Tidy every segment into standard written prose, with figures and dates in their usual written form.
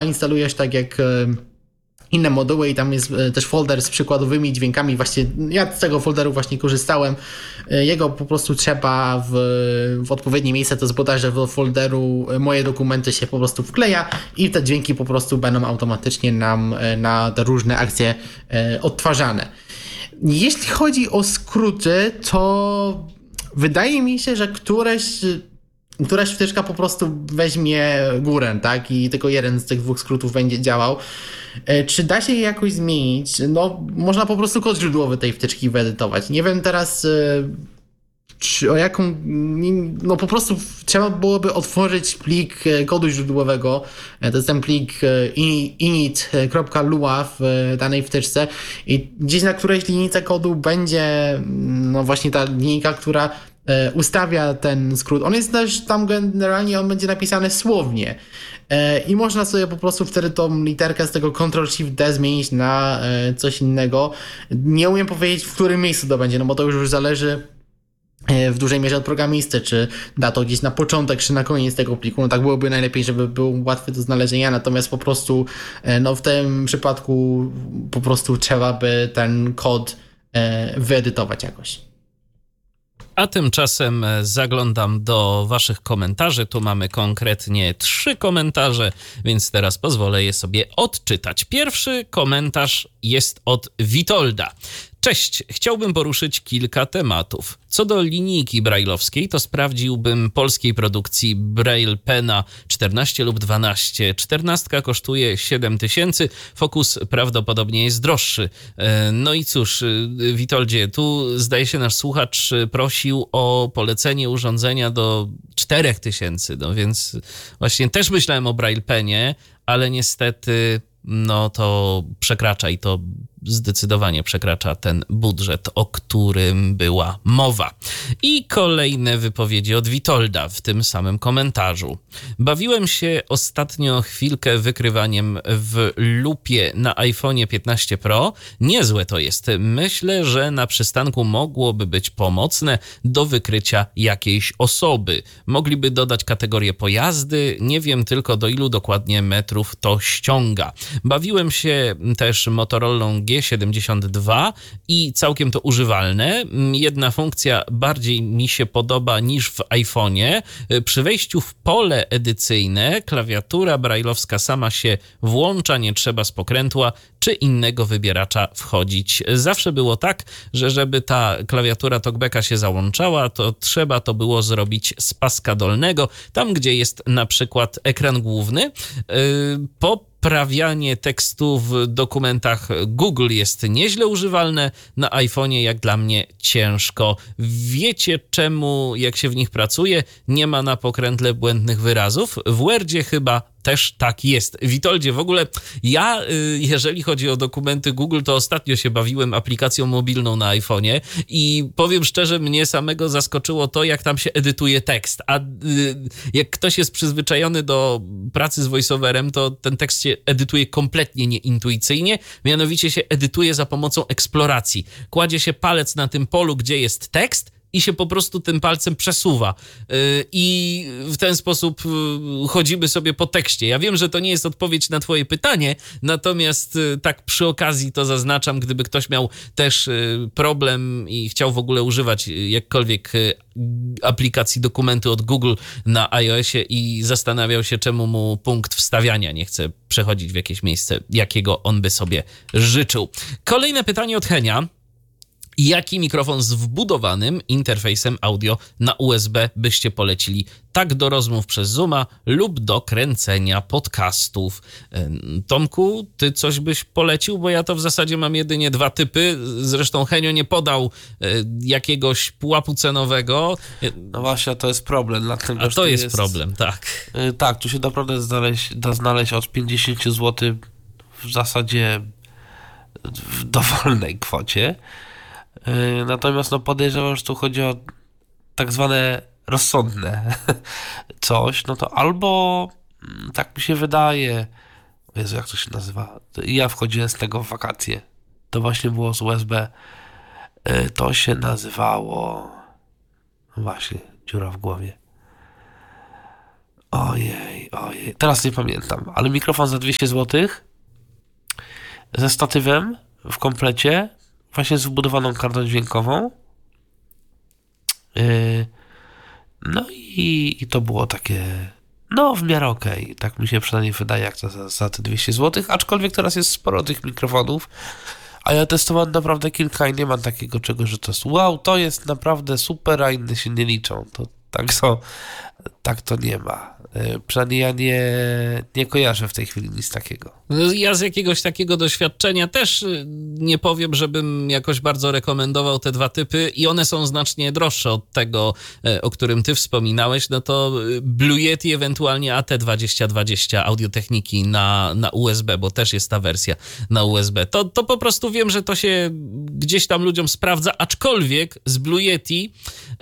instalujesz tak jak inne moduły i tam jest też folder z przykładowymi dźwiękami. Właśnie ja z tego folderu właśnie korzystałem. Jego po prostu trzeba w odpowiednie miejsce, to jest bodajże do folderu moje dokumenty się po prostu wkleja i te dźwięki po prostu będą automatycznie nam na te różne akcje odtwarzane. Jeśli chodzi o skróty, to wydaje mi się, że któraś wtyczka po prostu weźmie górę, tak? I tylko jeden z tych dwóch skrótów będzie działał. Czy da się je jakoś zmienić? No, można po prostu kod źródłowy tej wtyczki wyedytować. Nie wiem teraz, czy o jaką... No po prostu trzeba byłoby otworzyć plik kodu źródłowego. To jest ten plik init.lua w danej wtyczce i gdzieś na którejś linijce kodu będzie no właśnie ta linijka, która ustawia ten skrót. On jest też tam generalnie, on będzie napisany słownie i można sobie po prostu wtedy tą literkę z tego Ctrl-Shift-D zmienić na coś innego. Nie umiem powiedzieć, w którym miejscu to będzie, no bo to już zależy w dużej mierze od programisty, czy da to gdzieś na początek, czy na koniec tego pliku. No tak byłoby najlepiej, żeby był łatwy do znalezienia, natomiast po prostu no w tym przypadku po prostu trzeba by ten kod wyedytować jakoś. A tymczasem zaglądam do waszych komentarzy. Tu mamy konkretnie 3 komentarze, więc teraz pozwolę je sobie odczytać. Pierwszy komentarz jest od Witolda. Cześć, chciałbym poruszyć kilka tematów. Co do linijki brajlowskiej, to sprawdziłbym polskiej produkcji Braille Pena 14 lub 12. 14 kosztuje 7 000, Focus prawdopodobnie jest droższy. No i cóż, Witoldzie, tu zdaje się nasz słuchacz prosił o polecenie urządzenia do 4 000, no więc właśnie też myślałem o Braille Penie, ale niestety no to przekracza i to zdecydowanie przekracza ten budżet, o którym była mowa. I kolejne wypowiedzi od Witolda w tym samym komentarzu. Bawiłem się ostatnio chwilkę wykrywaniem w lupie na iPhone'ie 15 Pro. Niezłe to jest. Myślę, że na przystanku mogłoby być pomocne do wykrycia jakiejś osoby. Mogliby dodać kategorię pojazdy. Nie wiem tylko do ilu dokładnie metrów to ściąga. Bawiłem się też Motorola G72 i całkiem to używalne. Jedna funkcja bardziej mi się podoba niż w iPhone'ie. Przy wejściu w pole edycyjne klawiatura brajlowska sama się włącza, nie trzeba z pokrętła czy innego wybieracza wchodzić. Zawsze było tak, że żeby ta klawiatura talkbacka się załączała, to trzeba to było zrobić z paska dolnego, tam gdzie jest na przykład ekran główny. Poprawianie tekstu w dokumentach Google jest nieźle używalne, na iPhone'ie jak dla mnie ciężko. Wiecie czemu, jak się w nich pracuje, nie ma na pokrętle błędnych wyrazów? W Wordzie chyba też tak jest. Witoldzie, w ogóle ja, jeżeli chodzi o dokumenty Google, to ostatnio się bawiłem aplikacją mobilną na iPhone'ie i powiem szczerze, mnie samego zaskoczyło to, jak tam się edytuje tekst. A jak ktoś jest przyzwyczajony do pracy z voiceoverem, to ten tekst się edytuje kompletnie nieintuicyjnie, mianowicie się edytuje za pomocą eksploracji. Kładzie się palec na tym polu, gdzie jest tekst, i się po prostu tym palcem przesuwa. I w ten sposób chodzimy sobie po tekście. Ja wiem, że to nie jest odpowiedź na twoje pytanie, natomiast tak przy okazji to zaznaczam, gdyby ktoś miał też problem i chciał w ogóle używać jakkolwiek aplikacji dokumenty od Google na iOSie i zastanawiał się, czemu mu punkt wstawiania nie chce przechodzić w jakieś miejsce, jakiego on by sobie życzył. Kolejne pytanie od Henia. Jaki mikrofon z wbudowanym interfejsem audio na USB byście polecili tak do rozmów przez Zooma lub do kręcenia podcastów? Tomku, ty coś byś polecił? Bo ja to w zasadzie mam jedynie 2 typy. Zresztą Henio nie podał jakiegoś pułapu cenowego. No właśnie, to jest problem. Dlatego, a to jest problem, tak. Tak, tu się naprawdę da znaleźć od 50 zł w zasadzie w dowolnej kwocie. Natomiast no podejrzewam, że tu chodzi o tak zwane rozsądne coś, no to albo tak mi się wydaje, Jezu, jak to się nazywa? Ja wchodziłem z tego w wakacje. To właśnie było z USB. To się nazywało właśnie dziura w głowie. Ojej. Teraz nie pamiętam, ale mikrofon za 200 zł ze statywem w komplecie, właśnie z wbudowaną kartą dźwiękową. No i to było takie, no w miarę okej. Tak mi się przynajmniej wydaje, jak to za te 200 zł. Aczkolwiek teraz jest sporo tych mikrofonów, a ja testowałem naprawdę kilka i nie mam takiego czegoś, że to jest wow, to jest naprawdę super, a inne się nie liczą. To tak to nie ma. Przynajmniej ja nie kojarzę w tej chwili nic takiego. Ja z jakiegoś takiego doświadczenia też nie powiem, żebym jakoś bardzo rekomendował te dwa typy i one są znacznie droższe od tego, o którym ty wspominałeś, no to Blue Yeti, ewentualnie AT2020 Audio-Techniki na USB, bo też jest ta wersja na USB. To po prostu wiem, że to się gdzieś tam ludziom sprawdza, aczkolwiek z Blue Yeti,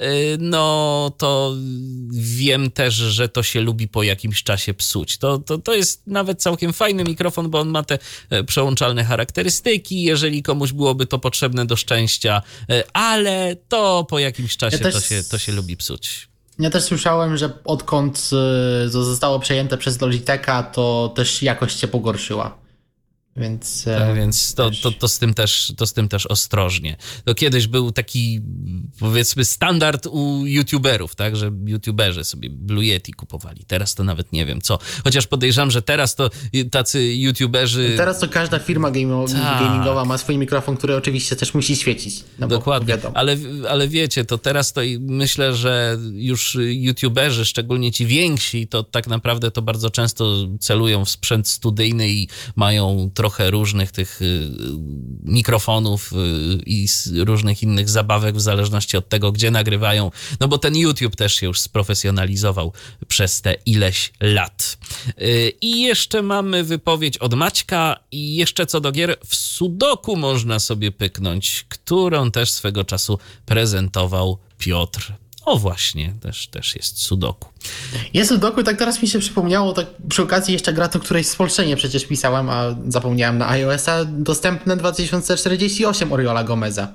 no to wiem też, że to się lubi po jakimś czasie psuć. To jest nawet całkiem fajny mikrofon, bo on ma te przełączalne charakterystyki, jeżeli komuś byłoby to potrzebne do szczęścia, ale to po jakimś czasie to się lubi psuć. Ja też słyszałem, że odkąd to zostało przejęte przez Logitecha, to też jakość się pogorszyła. Więc to z tym też ostrożnie. To kiedyś był taki, powiedzmy, standard u youtuberów, tak, że youtuberzy sobie Blue Yeti kupowali. Teraz to nawet nie wiem co. Chociaż podejrzewam, że teraz to tacy youtuberzy... Teraz to każda firma gamingowa ma swój mikrofon, który oczywiście też musi świecić. No dokładnie, ale wiecie, to teraz to myślę, że już youtuberzy, szczególnie ci więksi, to tak naprawdę to bardzo często celują w sprzęt studyjny i mają trochę różnych tych mikrofonów i różnych innych zabawek w zależności od tego, gdzie nagrywają, no bo ten YouTube też się już sprofesjonalizował przez te ileś lat. I jeszcze mamy wypowiedź od Maćka i jeszcze co do gier, w Sudoku można sobie pyknąć, którą też swego czasu prezentował Piotr. O właśnie, też jest Sudoku. Jest Sudoku, tak teraz mi się przypomniało, tak przy okazji jeszcze gra, o której w spolszczenie przecież pisałem, a zapomniałem, na iOS-a, dostępne 2048 Oriola Gomeza.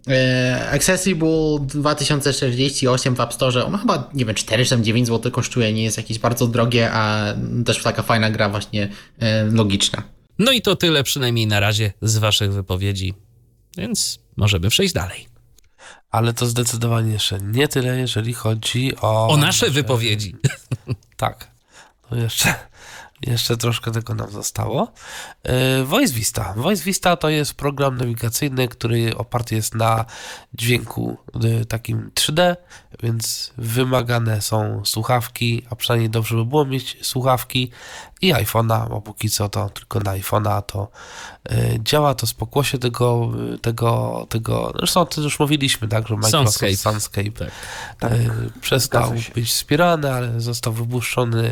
Accessible 2048 w App Store, on chyba, nie wiem, 4 czy 9 zł kosztuje, nie jest jakieś bardzo drogie, a też taka fajna gra właśnie logiczna. No i to tyle przynajmniej na razie z waszych wypowiedzi, więc możemy przejść dalej. Ale to zdecydowanie jeszcze nie tyle, jeżeli chodzi o nasze wypowiedzi. Tak. No jeszcze troszkę tego nam zostało. Voice Vista. Voice Vista to jest program nawigacyjny, który oparty jest na dźwięku takim 3D, więc wymagane są słuchawki, a przynajmniej dobrze by było mieć słuchawki i iPhone'a, bo póki co to tylko na iPhone'a to działa to z pokłosie tego zresztą to już mówiliśmy, tak, że Microsoft Soundscape tak. Przestał być wspierany, ale został wypuszczony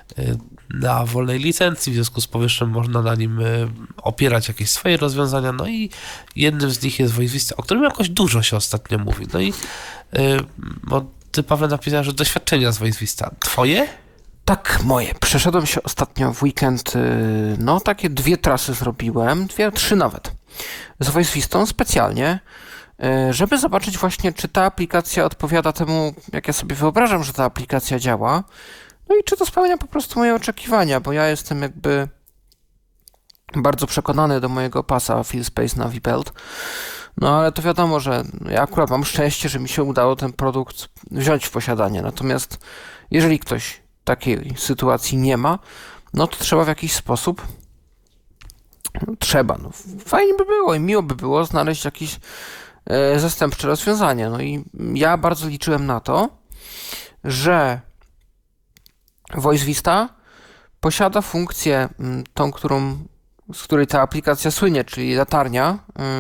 na wolnej licencji, w związku z powyższym można na nim opierać jakieś swoje rozwiązania, no i jednym z nich jest Voice Vista, o którym jakoś dużo się ostatnio mówi. No i bo ty, Paweł, napisałeś, że doświadczenia z Voice Vista. Twoje? Tak, moje. Przeszedłem się ostatnio w weekend, no takie 2 trasy zrobiłem, 2-3 nawet, z Voice Vistą specjalnie, żeby zobaczyć właśnie, czy ta aplikacja odpowiada temu, jak ja sobie wyobrażam, że ta aplikacja działa, no i czy to spełnia po prostu moje oczekiwania, bo ja jestem jakby bardzo przekonany do mojego pasa FeelSpace Navi Belt, no ale to wiadomo, że ja akurat mam szczęście, że mi się udało ten produkt wziąć w posiadanie, natomiast jeżeli ktoś takiej sytuacji nie ma, no to trzeba w jakiś sposób, fajnie by było i miło by było znaleźć jakieś zastępcze rozwiązanie. No i ja bardzo liczyłem na to, że Voice Vista posiada funkcję tą, z której ta aplikacja słynie, czyli latarnia,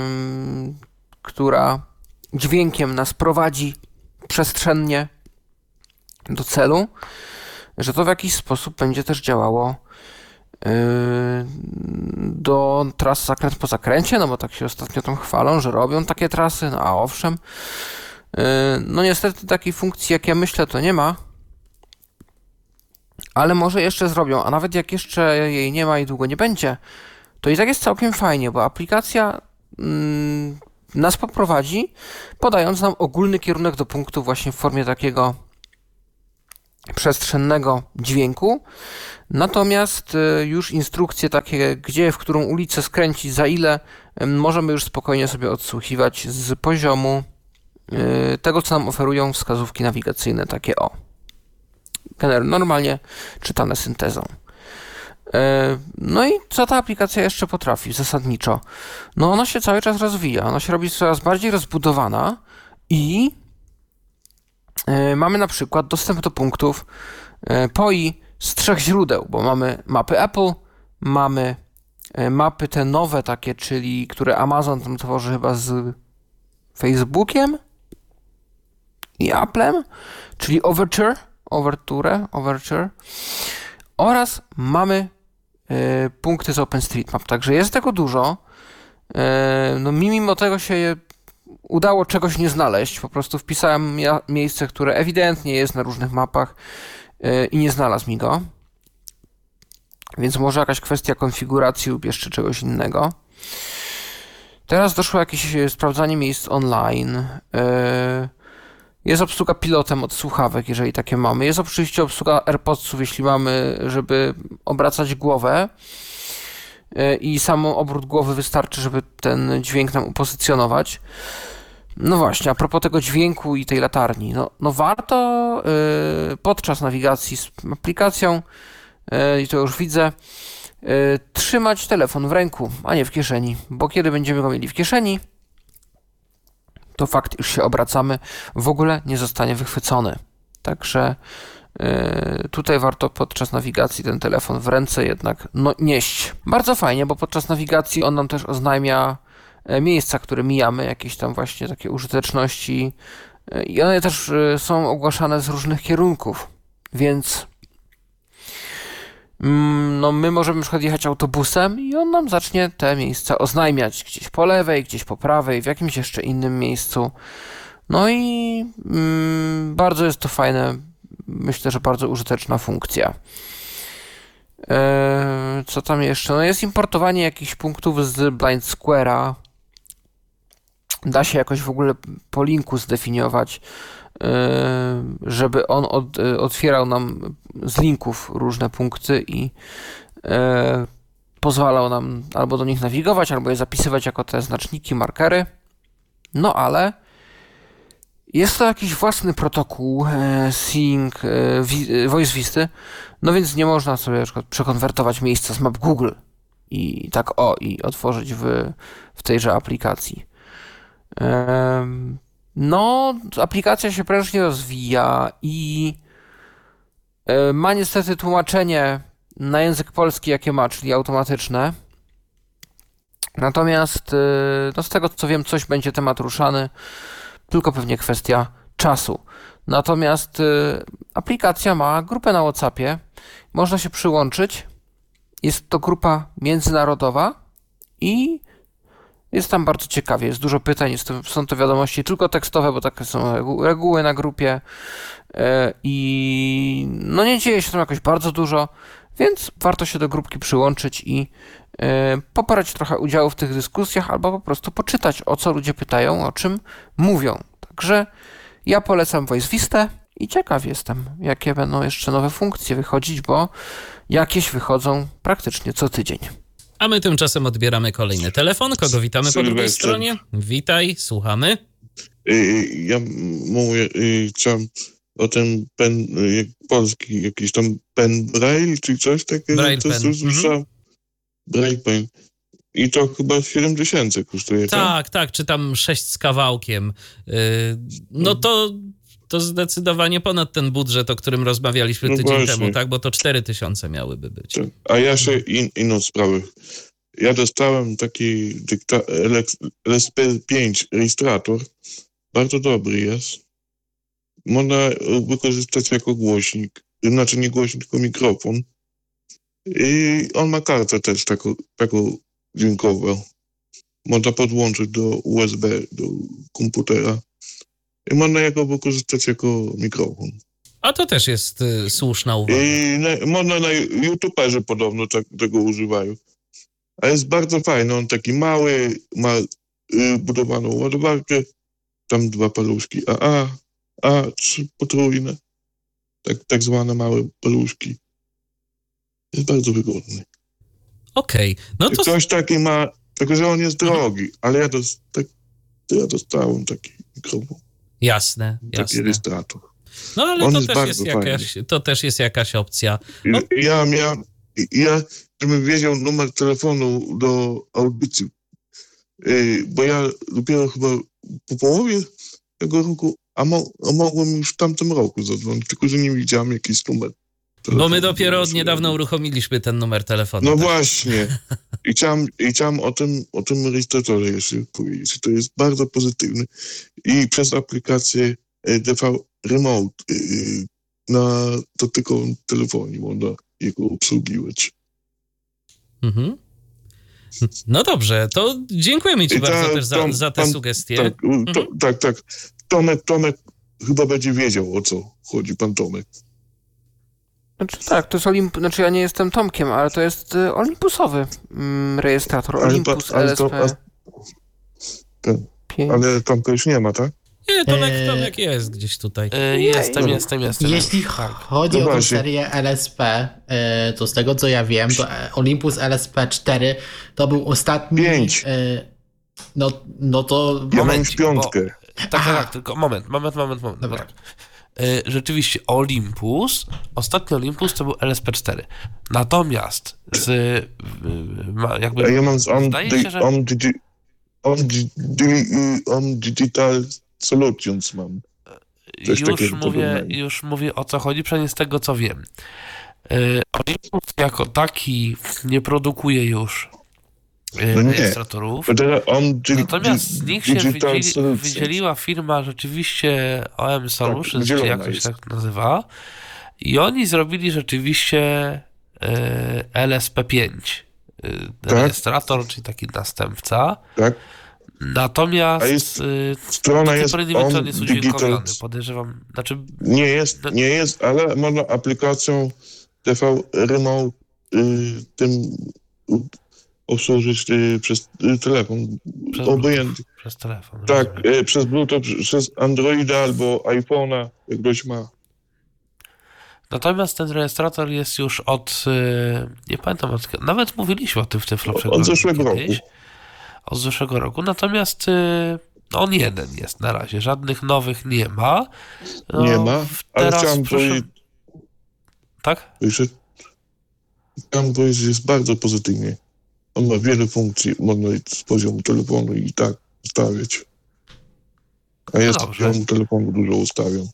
która dźwiękiem nas prowadzi przestrzennie do celu, że to w jakiś sposób będzie też działało do tras zakręt po zakręcie, no bo tak się ostatnio tam chwalą, że robią takie trasy, no a owszem. No niestety takiej funkcji, jak ja myślę, to nie ma, ale może jeszcze zrobią, a nawet jak jeszcze jej nie ma i długo nie będzie, to i tak jest całkiem fajnie, bo aplikacja nas poprowadzi, podając nam ogólny kierunek do punktu właśnie w formie takiego przestrzennego dźwięku. Natomiast już instrukcje takie, gdzie, w którą ulicę skręcić, za ile, możemy już spokojnie sobie odsłuchiwać z poziomu tego, co nam oferują wskazówki nawigacyjne, takie normalnie czytane syntezą. No i co ta aplikacja jeszcze potrafi zasadniczo? No ona się cały czas rozwija, ona się robi coraz bardziej rozbudowana i mamy na przykład dostęp do punktów POI z 3 źródeł, bo mamy mapy Apple, mamy mapy te nowe takie, czyli które Amazon tam tworzy chyba z Facebookiem i Applem, czyli Overture oraz mamy punkty z OpenStreetMap, także jest tego dużo. No mimo tego się udało czegoś nie znaleźć, po prostu wpisałem miejsce, które ewidentnie jest na różnych mapach i nie znalazł mi go, więc może jakaś kwestia konfiguracji lub jeszcze czegoś innego. Teraz doszło jakieś sprawdzanie miejsc online. Jest obsługa pilotem od słuchawek, jeżeli takie mamy. Jest oczywiście obsługa AirPodsów, jeśli mamy, żeby obracać głowę. I sam obrót głowy wystarczy, żeby ten dźwięk nam upozycjonować. No właśnie, a propos tego dźwięku i tej latarni. No warto podczas nawigacji z aplikacją, i to już widzę, trzymać telefon w ręku, a nie w kieszeni. Bo kiedy będziemy go mieli w kieszeni, to fakt, już się obracamy, w ogóle nie zostanie wychwycony. Także tutaj warto podczas nawigacji ten telefon w ręce jednak nieść. Bardzo fajnie, bo podczas nawigacji on nam też oznajmia miejsca, które mijamy, jakieś tam właśnie takie użyteczności i one też są ogłaszane z różnych kierunków, więc my możemy na przykład jechać autobusem i on nam zacznie te miejsca oznajmiać gdzieś po lewej, gdzieś po prawej, w jakimś jeszcze innym miejscu. No i bardzo jest to fajne, myślę, że bardzo użyteczna funkcja. Co tam jeszcze? No jest importowanie jakichś punktów z Blind Square'a. Da się jakoś w ogóle po linku zdefiniować, żeby on otwierał nam z linków różne punkty i pozwalał nam albo do nich nawigować, albo je zapisywać jako te znaczniki, markery. No ale jest to jakiś własny protokół Sync Voice Visty, no więc nie można sobie na przykład przekonwertować miejsca z map Google i tak i otworzyć w tejże aplikacji. No, aplikacja się prężnie rozwija i ma niestety tłumaczenie na język polski, jakie ma, czyli automatyczne. Natomiast no z tego co wiem, coś będzie temat ruszany, tylko pewnie kwestia czasu. Natomiast aplikacja ma grupę na WhatsAppie, można się przyłączyć. Jest to grupa międzynarodowa i jest tam bardzo ciekawie, jest dużo pytań, są to wiadomości tylko tekstowe, bo takie są reguły na grupie i no nie dzieje się tam jakoś bardzo dużo, więc warto się do grupki przyłączyć i pobrać trochę udziału w tych dyskusjach albo po prostu poczytać, o co ludzie pytają, o czym mówią. Także ja polecam Voice Vistę i ciekaw jestem, jakie będą jeszcze nowe funkcje wychodzić, bo jakieś wychodzą praktycznie co tydzień. A my tymczasem odbieramy kolejny telefon. Kogo witamy po drugiej stronie? Witaj, słuchamy. Ja mówię, chciałem o ten pen polski, jakiś tam pen braille, czy coś takiego, Braille co pen. słyszałem. Braille pen. I to chyba 7000 kosztuje, tak? Tak, czy tam 6 z kawałkiem. No to zdecydowanie ponad ten budżet, o którym rozmawialiśmy tydzień temu, tak? Bo to 4000 miałyby być. Tak. A ja jeszcze inną sprawę. Ja dostałem taki LSP5 rejestrator. Bardzo dobry jest. Można wykorzystać jako głośnik. Znaczy nie głośnik, tylko mikrofon. I on ma kartę też taką dźwiękową. Można podłączyć do USB, do komputera. I można go wykorzystać jako mikrofon. A to też jest słuszna uwaga. I można na YouTuberze podobno tego używają. A jest bardzo fajny. On taki mały, ma budowaną ładowarkę. Tam 2 paluszki. 3 potrójne. tak zwane małe paluszki. Jest bardzo wygodny. Okej, no to... Ktoś taki ma, tylko że on jest drogi, ale ja dostałem taki mikrofon, Jasne. taki rejestrator. No ale On to jest też bardzo to też jest jakaś opcja. No. Ja żebym wiedział numer telefonu do audycji, bo ja dopiero chyba po połowie tego roku, a mogłem już w tamtym roku zadzwonić, tylko że nie widziałem jakiś numer telefonu. Bo my dopiero od niedawna uruchomiliśmy ten numer telefonu. No tak? właśnie. I chciałem o tym rejestratorze jeszcze powiedzieć. To jest bardzo pozytywny. I przez aplikację DV Remote na dotykowym telefonie można jego obsługiwać. Mhm. No dobrze, to dziękujemy ci bardzo też za te sugestie. Tak. Tomek chyba będzie wiedział, o co chodzi, pan Tomek. Znaczy tak, to jest znaczy ja nie jestem Tomkiem, ale to jest Olympusowy rejestrator. Olympus LSP. Ale Tomka już nie ma, tak? Nie, Tomek jest gdzieś tutaj. Jestem. Jeśli chodzi o tę serię LSP, to z tego co ja wiem, to Olympus LSP 4 to był ostatni... 5. No to... Ja mam już 5. Tak, tylko moment. Dobra. Tak. Rzeczywiście ostatni Olympus to był LSP4. Natomiast jakby... Ja mam zdaje się, że... On Digital Solutions mam. Już mówię o co chodzi, przynajmniej z tego co wiem. Olympus jako taki nie produkuje już rejestratorów. Natomiast z nich się wydzieliła firma rzeczywiście OM Solutions, czy jakoś tak nazywa. I oni zrobili rzeczywiście LSP5 rejestrator, czyli taki następca. Tak. Natomiast strona jest on jest udźwiękowiony, podejrzewam. Znaczy, nie jest, ale można aplikacją TV Remote tym obsłużyć przez telefon. Obojętnie. Przez telefon. Tak, przez Bluetooth, przez Androida albo iPhone'a, jak ktoś ma. Natomiast ten rejestrator jest już nie pamiętam, nawet mówiliśmy o tym w tym flopszeku. Od zeszłego roku. Od zeszłego roku. Natomiast on jeden jest na razie. Żadnych nowych nie ma. Nie ma, ale chciałem powiedzieć... Tak? Chciałem powiedzieć, że jest bardzo pozytywnie. On ma wiele funkcji, można z poziomu telefonu i tak ustawiać. A ja z poziomu telefonu dużo ustawiam.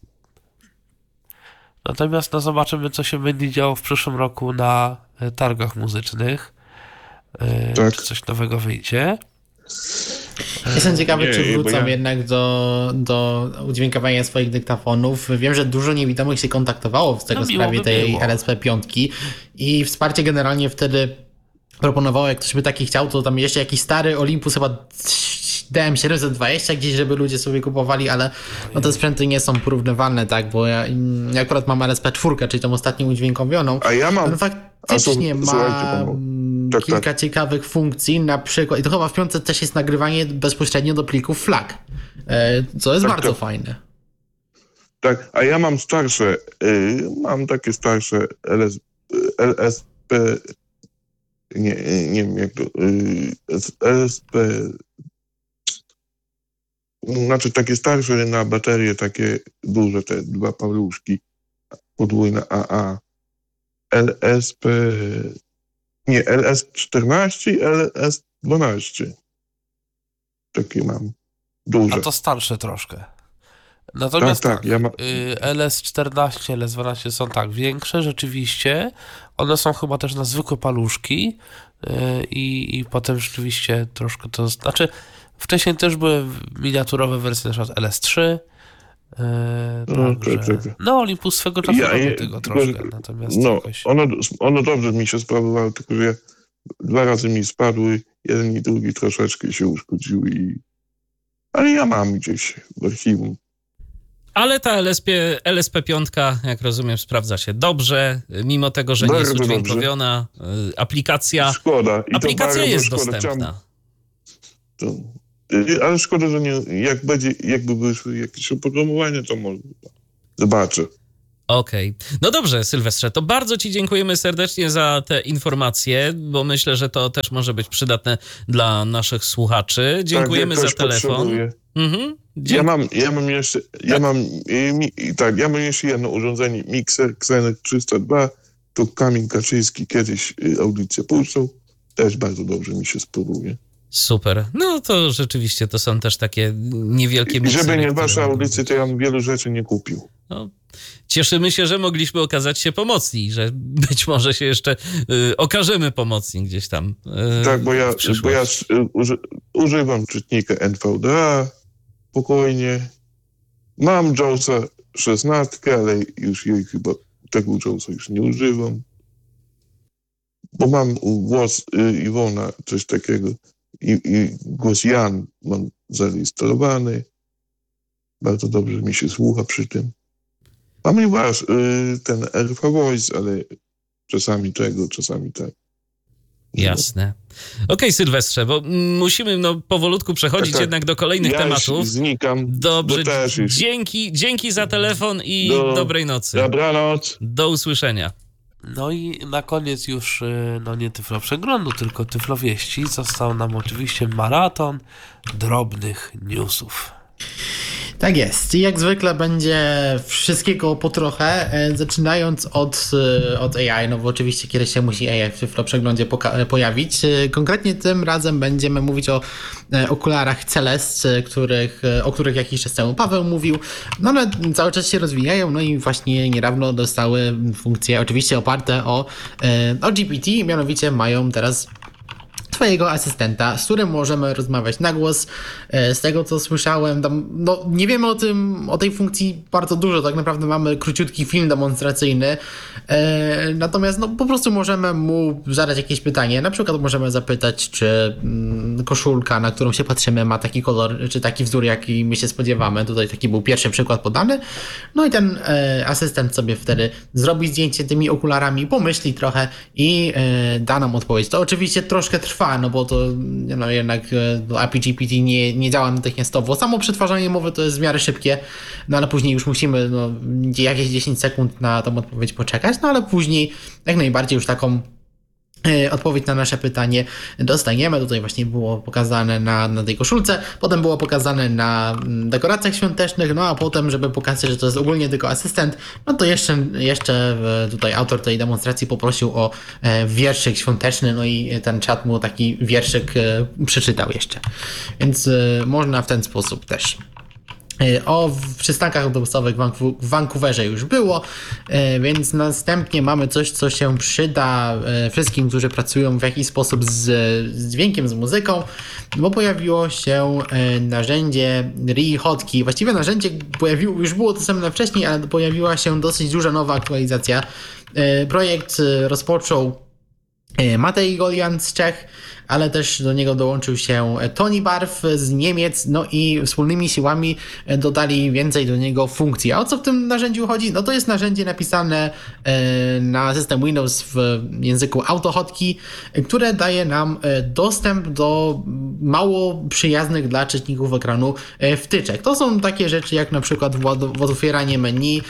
Natomiast zobaczymy, co się będzie działo w przyszłym roku na targach muzycznych. Tak. Czy coś nowego wyjdzie. Jestem ciekawy, czy wrócą jednak do udźwiękowania swoich dyktafonów. Wiem, że dużo niewidomych się kontaktowało w tego sprawie tej LSP5 i wsparcie generalnie wtedy proponowało, jak ktoś by taki chciał, to tam jeszcze jakiś stary Olympus, chyba DM720 gdzieś, żeby ludzie sobie kupowali, ale no te sprzęty nie są porównywalne, tak, bo ja akurat mam LSP4, czyli tą ostatnią udźwiękowioną. A ja mam... On faktycznie ma kilka ciekawych funkcji, na przykład, i to chyba w 5 też jest nagrywanie bezpośrednio do plików FLAC, co jest bardzo fajne. Tak, a ja mam starsze, mam takie starsze LSP, nie wiem jak to, LSP, znaczy takie starsze na baterie, takie duże, te dwa paluszki, podwójne AA, LS14 i LS12. Takie mam, duże. A to starsze troszkę. Natomiast tak, ja LS14, LS12 są tak większe, rzeczywiście. One są chyba też na zwykłe paluszki i potem rzeczywiście troszkę to... Znaczy, wcześniej też były miniaturowe wersje, na przykład LS3. No, Olympus swego czasu robił tego troszkę. Natomiast jakoś... one dobrze mi się sprawowały, tylko że 2 razy mi spadły, jeden i drugi troszeczkę się uszkodziły. Ale ja mam gdzieś w archiwum. Ale ta LSP5, jak rozumiem, sprawdza się dobrze, mimo tego, że nie jest udźwiękowiona. Aplikacja, szkoda. aplikacja jest dostępna. Ale szkoda, że nie, jakby wyszły jakieś oprogramowanie, to może zobaczę. Okej. No dobrze, Sylwestrze, to bardzo Ci dziękujemy serdecznie za te informacje, bo myślę, że to też może być przydatne dla naszych słuchaczy. Dziękujemy jak za ktoś telefon. potrzebuje. Mhm. Ja mam jeszcze jedno urządzenie, mikser Xenek 302, to Kamil Kaczyński kiedyś audycję puszczał, też bardzo dobrze mi się spróbuje. Super. No to rzeczywiście to są też takie niewielkie miksery. Żeby nie które wasza mogą audycja, być. to ja bym wielu rzeczy nie kupił. No, cieszymy się, że mogliśmy okazać się pomocni, że być może się jeszcze okażemy pomocni gdzieś tam. Tak, bo ja w przyszłości. używam czytnika NVDA spokojnie. Mam JAWSa 16, ale już jej chyba tego JAWSa już nie używam. Bo mam głos Iwona, coś takiego. I głos Jan mam zarejestrowany. Bardzo dobrze mi się słucha przy tym. Mam i ten RV Voice, ale czasami tego, czasami tak. Jasne. Okej, Sylwestrze, bo musimy powolutku przechodzić Tak. jednak do kolejnych Ja tematów. znikam. Dobrze, bo też już. dzięki za telefon i dobrej nocy. Dobranoc. Do usłyszenia. No i na koniec już, nie Tyflo Przeglądu, tylko Tyflo Wieści. Został nam oczywiście maraton drobnych newsów. Tak jest. I jak zwykle będzie wszystkiego po trochę, zaczynając od AI, no bo oczywiście kiedyś się musi AI w przeglądzie pojawić. Konkretnie tym razem będziemy mówić o okularach Celest, o których jakiś czas temu Paweł mówił, no ale cały czas się rozwijają, no i właśnie niedawno dostały funkcje oczywiście oparte o GPT, mianowicie mają teraz swojego asystenta, z którym możemy rozmawiać na głos. Z tego, co słyszałem, no, nie wiemy o tej funkcji bardzo dużo. Tak naprawdę mamy króciutki film demonstracyjny. Natomiast no, po prostu możemy mu zadać jakieś pytanie. Na przykład możemy zapytać, czy koszulka, na którą się patrzymy, ma taki kolor, czy taki wzór, jaki my się spodziewamy. Tutaj taki był pierwszy przykład podany. No i ten asystent sobie wtedy zrobi zdjęcie tymi okularami, pomyśli trochę i da nam odpowiedź. To oczywiście troszkę trwa, no bo to no jednak API GPT nie działa natychmiastowo. Samo przetwarzanie mowy to jest w miarę szybkie, no ale później już musimy jakieś 10 sekund na tą odpowiedź poczekać, no ale później jak najbardziej już taką odpowiedź na nasze pytanie dostaniemy. Tutaj właśnie było pokazane na tej koszulce, potem było pokazane na dekoracjach świątecznych, no a potem, żeby pokazać, że to jest ogólnie tylko asystent, no to jeszcze tutaj autor tej demonstracji poprosił o wierszyk świąteczny, no i ten czat mu taki wierszyk przeczytał jeszcze. Więc można w ten sposób też. O przystankach autobusowych w Vancouverze już było, więc następnie mamy coś, co się przyda wszystkim, którzy pracują w jakiś sposób z dźwiękiem, z muzyką, bo pojawiło się narzędzie ReHotkey. Właściwie narzędzie już było dostępne wcześniej, ale pojawiła się dosyć duża nowa aktualizacja. Projekt rozpoczął Matej Golian z Czech, ale też do niego dołączył się Toni Barf z Niemiec, no i wspólnymi siłami dodali więcej do niego funkcji. A o co w tym narzędziu chodzi? No to jest narzędzie napisane na system Windows w języku AutoHotkey, które daje nam dostęp do mało przyjaznych dla czytników ekranu wtyczek. To są takie rzeczy jak na przykład otwieranie menu,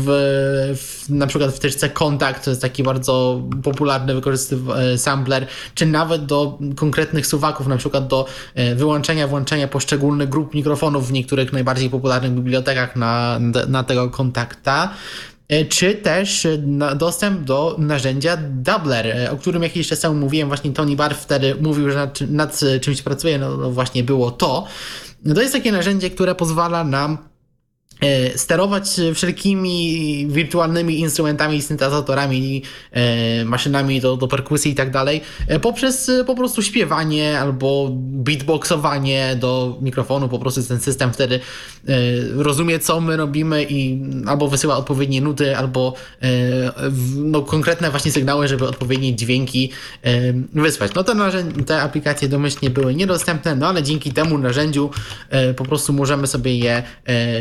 na przykład w wtyczce Kontakt, to jest taki bardzo popularny sampler, czy nawet do konkretnych suwaków, na przykład do wyłączenia, włączenia poszczególnych grup mikrofonów w niektórych najbardziej popularnych bibliotekach na tego kontakta, czy też dostęp do narzędzia Doubler, o którym jakiś czas temu mówiłem. Właśnie Toni Barf wtedy mówił, że nad czymś pracuje, no właśnie było to. To jest takie narzędzie, które pozwala nam sterować wszelkimi wirtualnymi instrumentami, syntezatorami, maszynami do perkusji i tak dalej, poprzez po prostu śpiewanie albo beatboxowanie do mikrofonu. Po prostu ten system wtedy rozumie, co my robimy i albo wysyła odpowiednie nuty, albo konkretne właśnie sygnały, żeby odpowiednie dźwięki wysłać. No te aplikacje domyślnie były niedostępne, no ale dzięki temu narzędziu po prostu możemy sobie je ściągnąć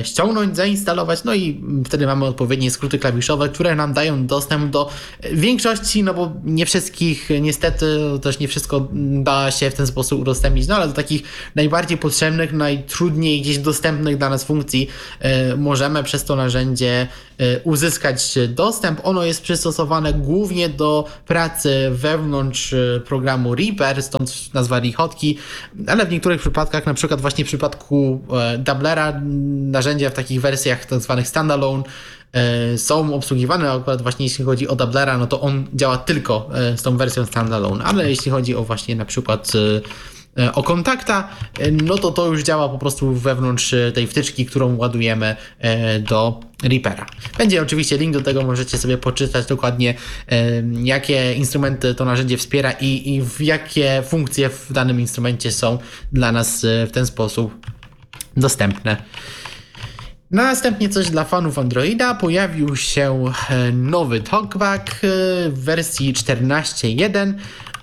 kliknąć, zainstalować, no i wtedy mamy odpowiednie skróty klawiszowe, które nam dają dostęp do większości, no bo nie wszystkich, niestety też nie wszystko da się w ten sposób udostępnić, no ale do takich najbardziej potrzebnych, najtrudniej gdzieś dostępnych dla nas funkcji możemy przez to narzędzie uzyskać dostęp. Ono jest przystosowane głównie do pracy wewnątrz programu Reaper, stąd nazwali hotki, ale w niektórych przypadkach, na przykład właśnie w przypadku Doublera, narzędzia w takich wersjach tak zwanych standalone są obsługiwane, akurat właśnie jeśli chodzi o Doublera, no to on działa tylko z tą wersją standalone, ale jeśli chodzi o właśnie na przykład o kontakta, no to już działa po prostu wewnątrz tej wtyczki, którą ładujemy do Reapera. Będzie oczywiście link do tego, możecie sobie poczytać dokładnie, jakie instrumenty to narzędzie wspiera i w jakie funkcje w danym instrumencie są dla nas w ten sposób dostępne. Następnie coś dla fanów Androida. Pojawił się nowy TalkBack w wersji 14.1,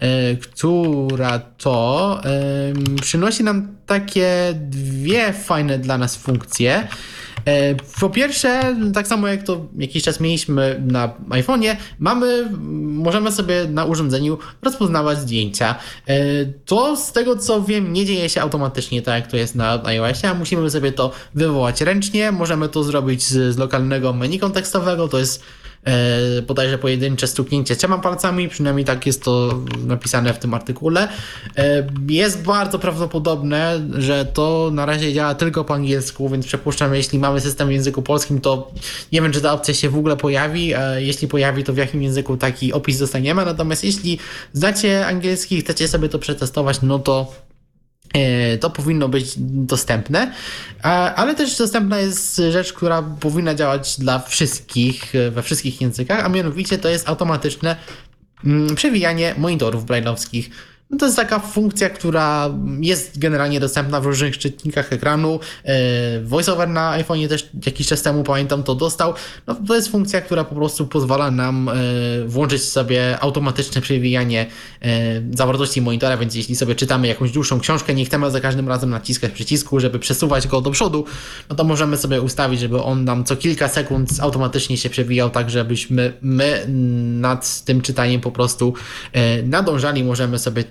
która to przynosi nam takie dwie fajne dla nas funkcje. Po pierwsze, tak samo jak to jakiś czas mieliśmy na iPhone'ie, możemy sobie na urządzeniu rozpoznawać zdjęcia. To z tego co wiem nie dzieje się automatycznie tak jak to jest na iOSie, a musimy sobie to wywołać ręcznie. Możemy to zrobić z lokalnego menu kontekstowego, to jest bodajże pojedyncze stuknięcie 3 palcami, przynajmniej tak jest to napisane w tym artykule. Jest bardzo prawdopodobne, że to na razie działa tylko po angielsku, więc przypuszczam, jeśli mamy system w języku polskim, to nie wiem, czy ta opcja się w ogóle pojawi. Jeśli pojawi, to w jakim języku taki opis dostaniemy. Natomiast jeśli znacie angielski i chcecie sobie to przetestować, no to powinno być dostępne, ale też dostępna jest rzecz, która powinna działać dla wszystkich, we wszystkich językach, a mianowicie to jest automatyczne przewijanie monitorów braille'owskich. No to jest taka funkcja, która jest generalnie dostępna w różnych czytnikach ekranu. VoiceOver na iPhone'ie też jakiś czas temu, pamiętam, to dostał. No, to jest funkcja, która po prostu pozwala nam włączyć sobie automatyczne przewijanie zawartości monitora, więc jeśli sobie czytamy jakąś dłuższą książkę, nie chcemy za każdym razem naciskać przycisku, żeby przesuwać go do przodu, no to możemy sobie ustawić, żeby on nam co kilka sekund automatycznie się przewijał, tak żebyśmy my nad tym czytaniem po prostu nadążali. Możemy sobie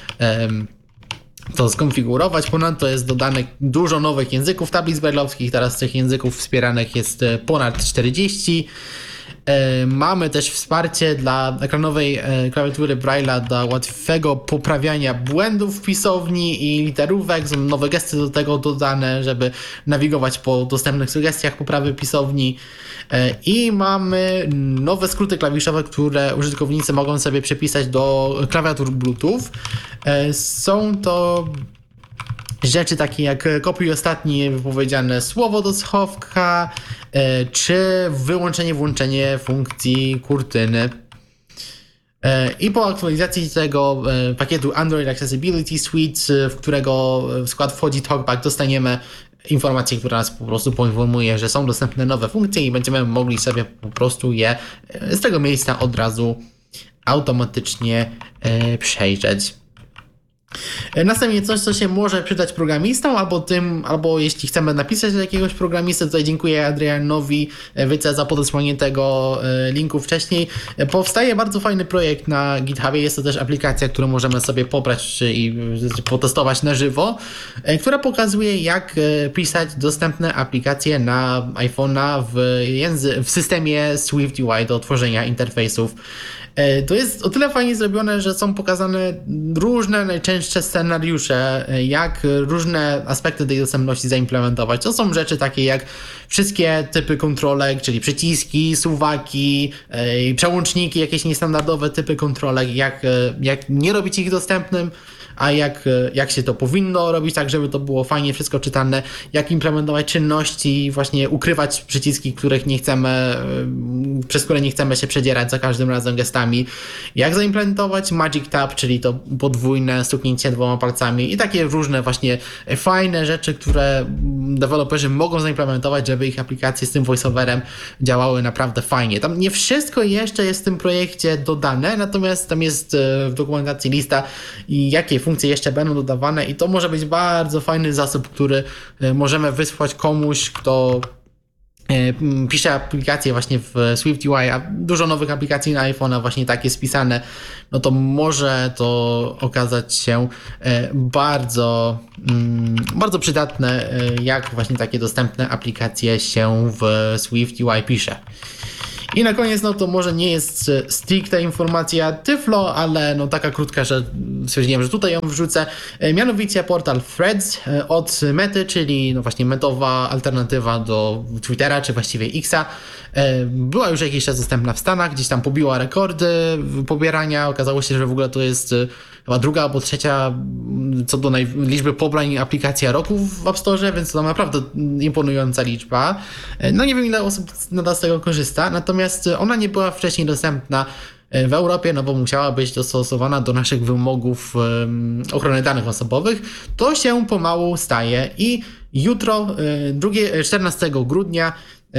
to skonfigurować. Ponadto jest dodane dużo nowych języków tablic braille'owskich. Teraz tych języków wspieranych jest ponad 40. Mamy też wsparcie dla ekranowej klawiatury Braille'a dla łatwego poprawiania błędów w pisowni i literówek. Są nowe gesty do tego dodane, żeby nawigować po dostępnych sugestiach poprawy pisowni. I mamy nowe skróty klawiszowe, które użytkownicy mogą sobie przypisać do klawiatur Bluetooth. Są to rzeczy takie jak kopiuj ostatnie wypowiedziane słowo do schowka, czy wyłączenie, włączenie funkcji kurtyny. I po aktualizacji tego pakietu Android Accessibility Suite, w którego w skład wchodzi TalkBack, dostaniemy informację, która nas po prostu poinformuje, że są dostępne nowe funkcje i będziemy mogli sobie po prostu je z tego miejsca od razu automatycznie przejrzeć. Następnie coś, co się może przydać programistom, albo jeśli chcemy napisać do jakiegoś programisty. Tutaj dziękuję Adrianowi Wyce za podesłanie tego linku wcześniej. Powstaje bardzo fajny projekt na GitHubie, jest to też aplikacja, którą możemy sobie pobrać i potestować na żywo, która pokazuje, jak pisać dostępne aplikacje na iPhone'a w systemie SwiftUI do tworzenia interfejsów. To jest o tyle fajnie zrobione, że są pokazane różne najczęstsze scenariusze, jak różne aspekty tej dostępności zaimplementować. To są rzeczy takie jak wszystkie typy kontrolek, czyli przyciski, suwaki, przełączniki, jakieś niestandardowe typy kontrolek, jak nie robić ich dostępnym, a jak się to powinno robić, tak żeby to było fajnie wszystko czytane, jak implementować czynności, właśnie ukrywać przyciski, przez które nie chcemy się przedzierać za każdym razem gestami, jak zaimplementować Magic Tap, czyli to podwójne stuknięcie 2 palcami i takie różne właśnie fajne rzeczy, które deweloperzy mogą zaimplementować, żeby ich aplikacje z tym voiceoverem działały naprawdę fajnie. Tam nie wszystko jeszcze jest w tym projekcie dodane, natomiast tam jest w dokumentacji lista i jakie funkcje jeszcze będą dodawane i to może być bardzo fajny zasób, który możemy wysłać komuś, kto pisze aplikacje właśnie w SwiftUI, a dużo nowych aplikacji na iPhone'a właśnie tak jest pisane, no to może to okazać się bardzo przydatne, jak właśnie takie dostępne aplikacje się w SwiftUI pisze. I na koniec, no to może nie jest stricte informacja Tyflo, ale no taka krótka, że stwierdziłem, że tutaj ją wrzucę. Mianowicie portal Threads od Mety, czyli no właśnie metowa alternatywa do Twittera, czy właściwie Xa. Była już jakiś czas dostępna w Stanach, gdzieś tam pobiła rekordy pobierania. Okazało się, że w ogóle to jest chyba druga albo trzecia co do liczby pobrań aplikacja roku w App Store, więc to naprawdę imponująca liczba. No nie wiem, ile osób nadal z tego korzysta, natomiast ona nie była wcześniej dostępna w Europie, no bo musiała być dostosowana do naszych wymogów ochrony danych osobowych. To się pomału staje i jutro, 14 grudnia,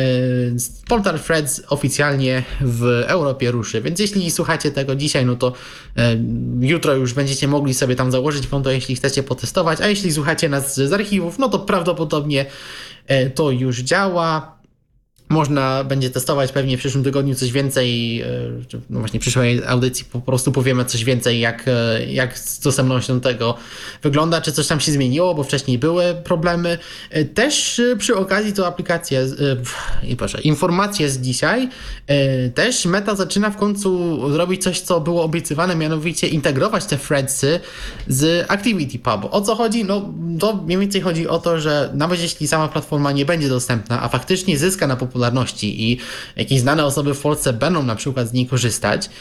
portal Threads oficjalnie w Europie ruszy, więc jeśli słuchacie tego dzisiaj, no to jutro już będziecie mogli sobie tam założyć konto, jeśli chcecie potestować, a jeśli słuchacie nas z archiwów, no to prawdopodobnie to już działa. Można będzie testować pewnie w przyszłym tygodniu coś więcej, no właśnie w przyszłej audycji po prostu powiemy coś więcej, jak z dostępnością tego wygląda, czy coś tam się zmieniło, bo wcześniej były problemy. Też przy okazji to aplikacje, informacje z dzisiaj, też Meta zaczyna w końcu zrobić coś, co było obiecywane, mianowicie integrować te threadsy z ActivityPub. O co chodzi? No to mniej więcej chodzi o to, że nawet jeśli sama platforma nie będzie dostępna, a faktycznie zyska na popularności i jakieś znane osoby w Polsce będą na przykład z niej korzystać,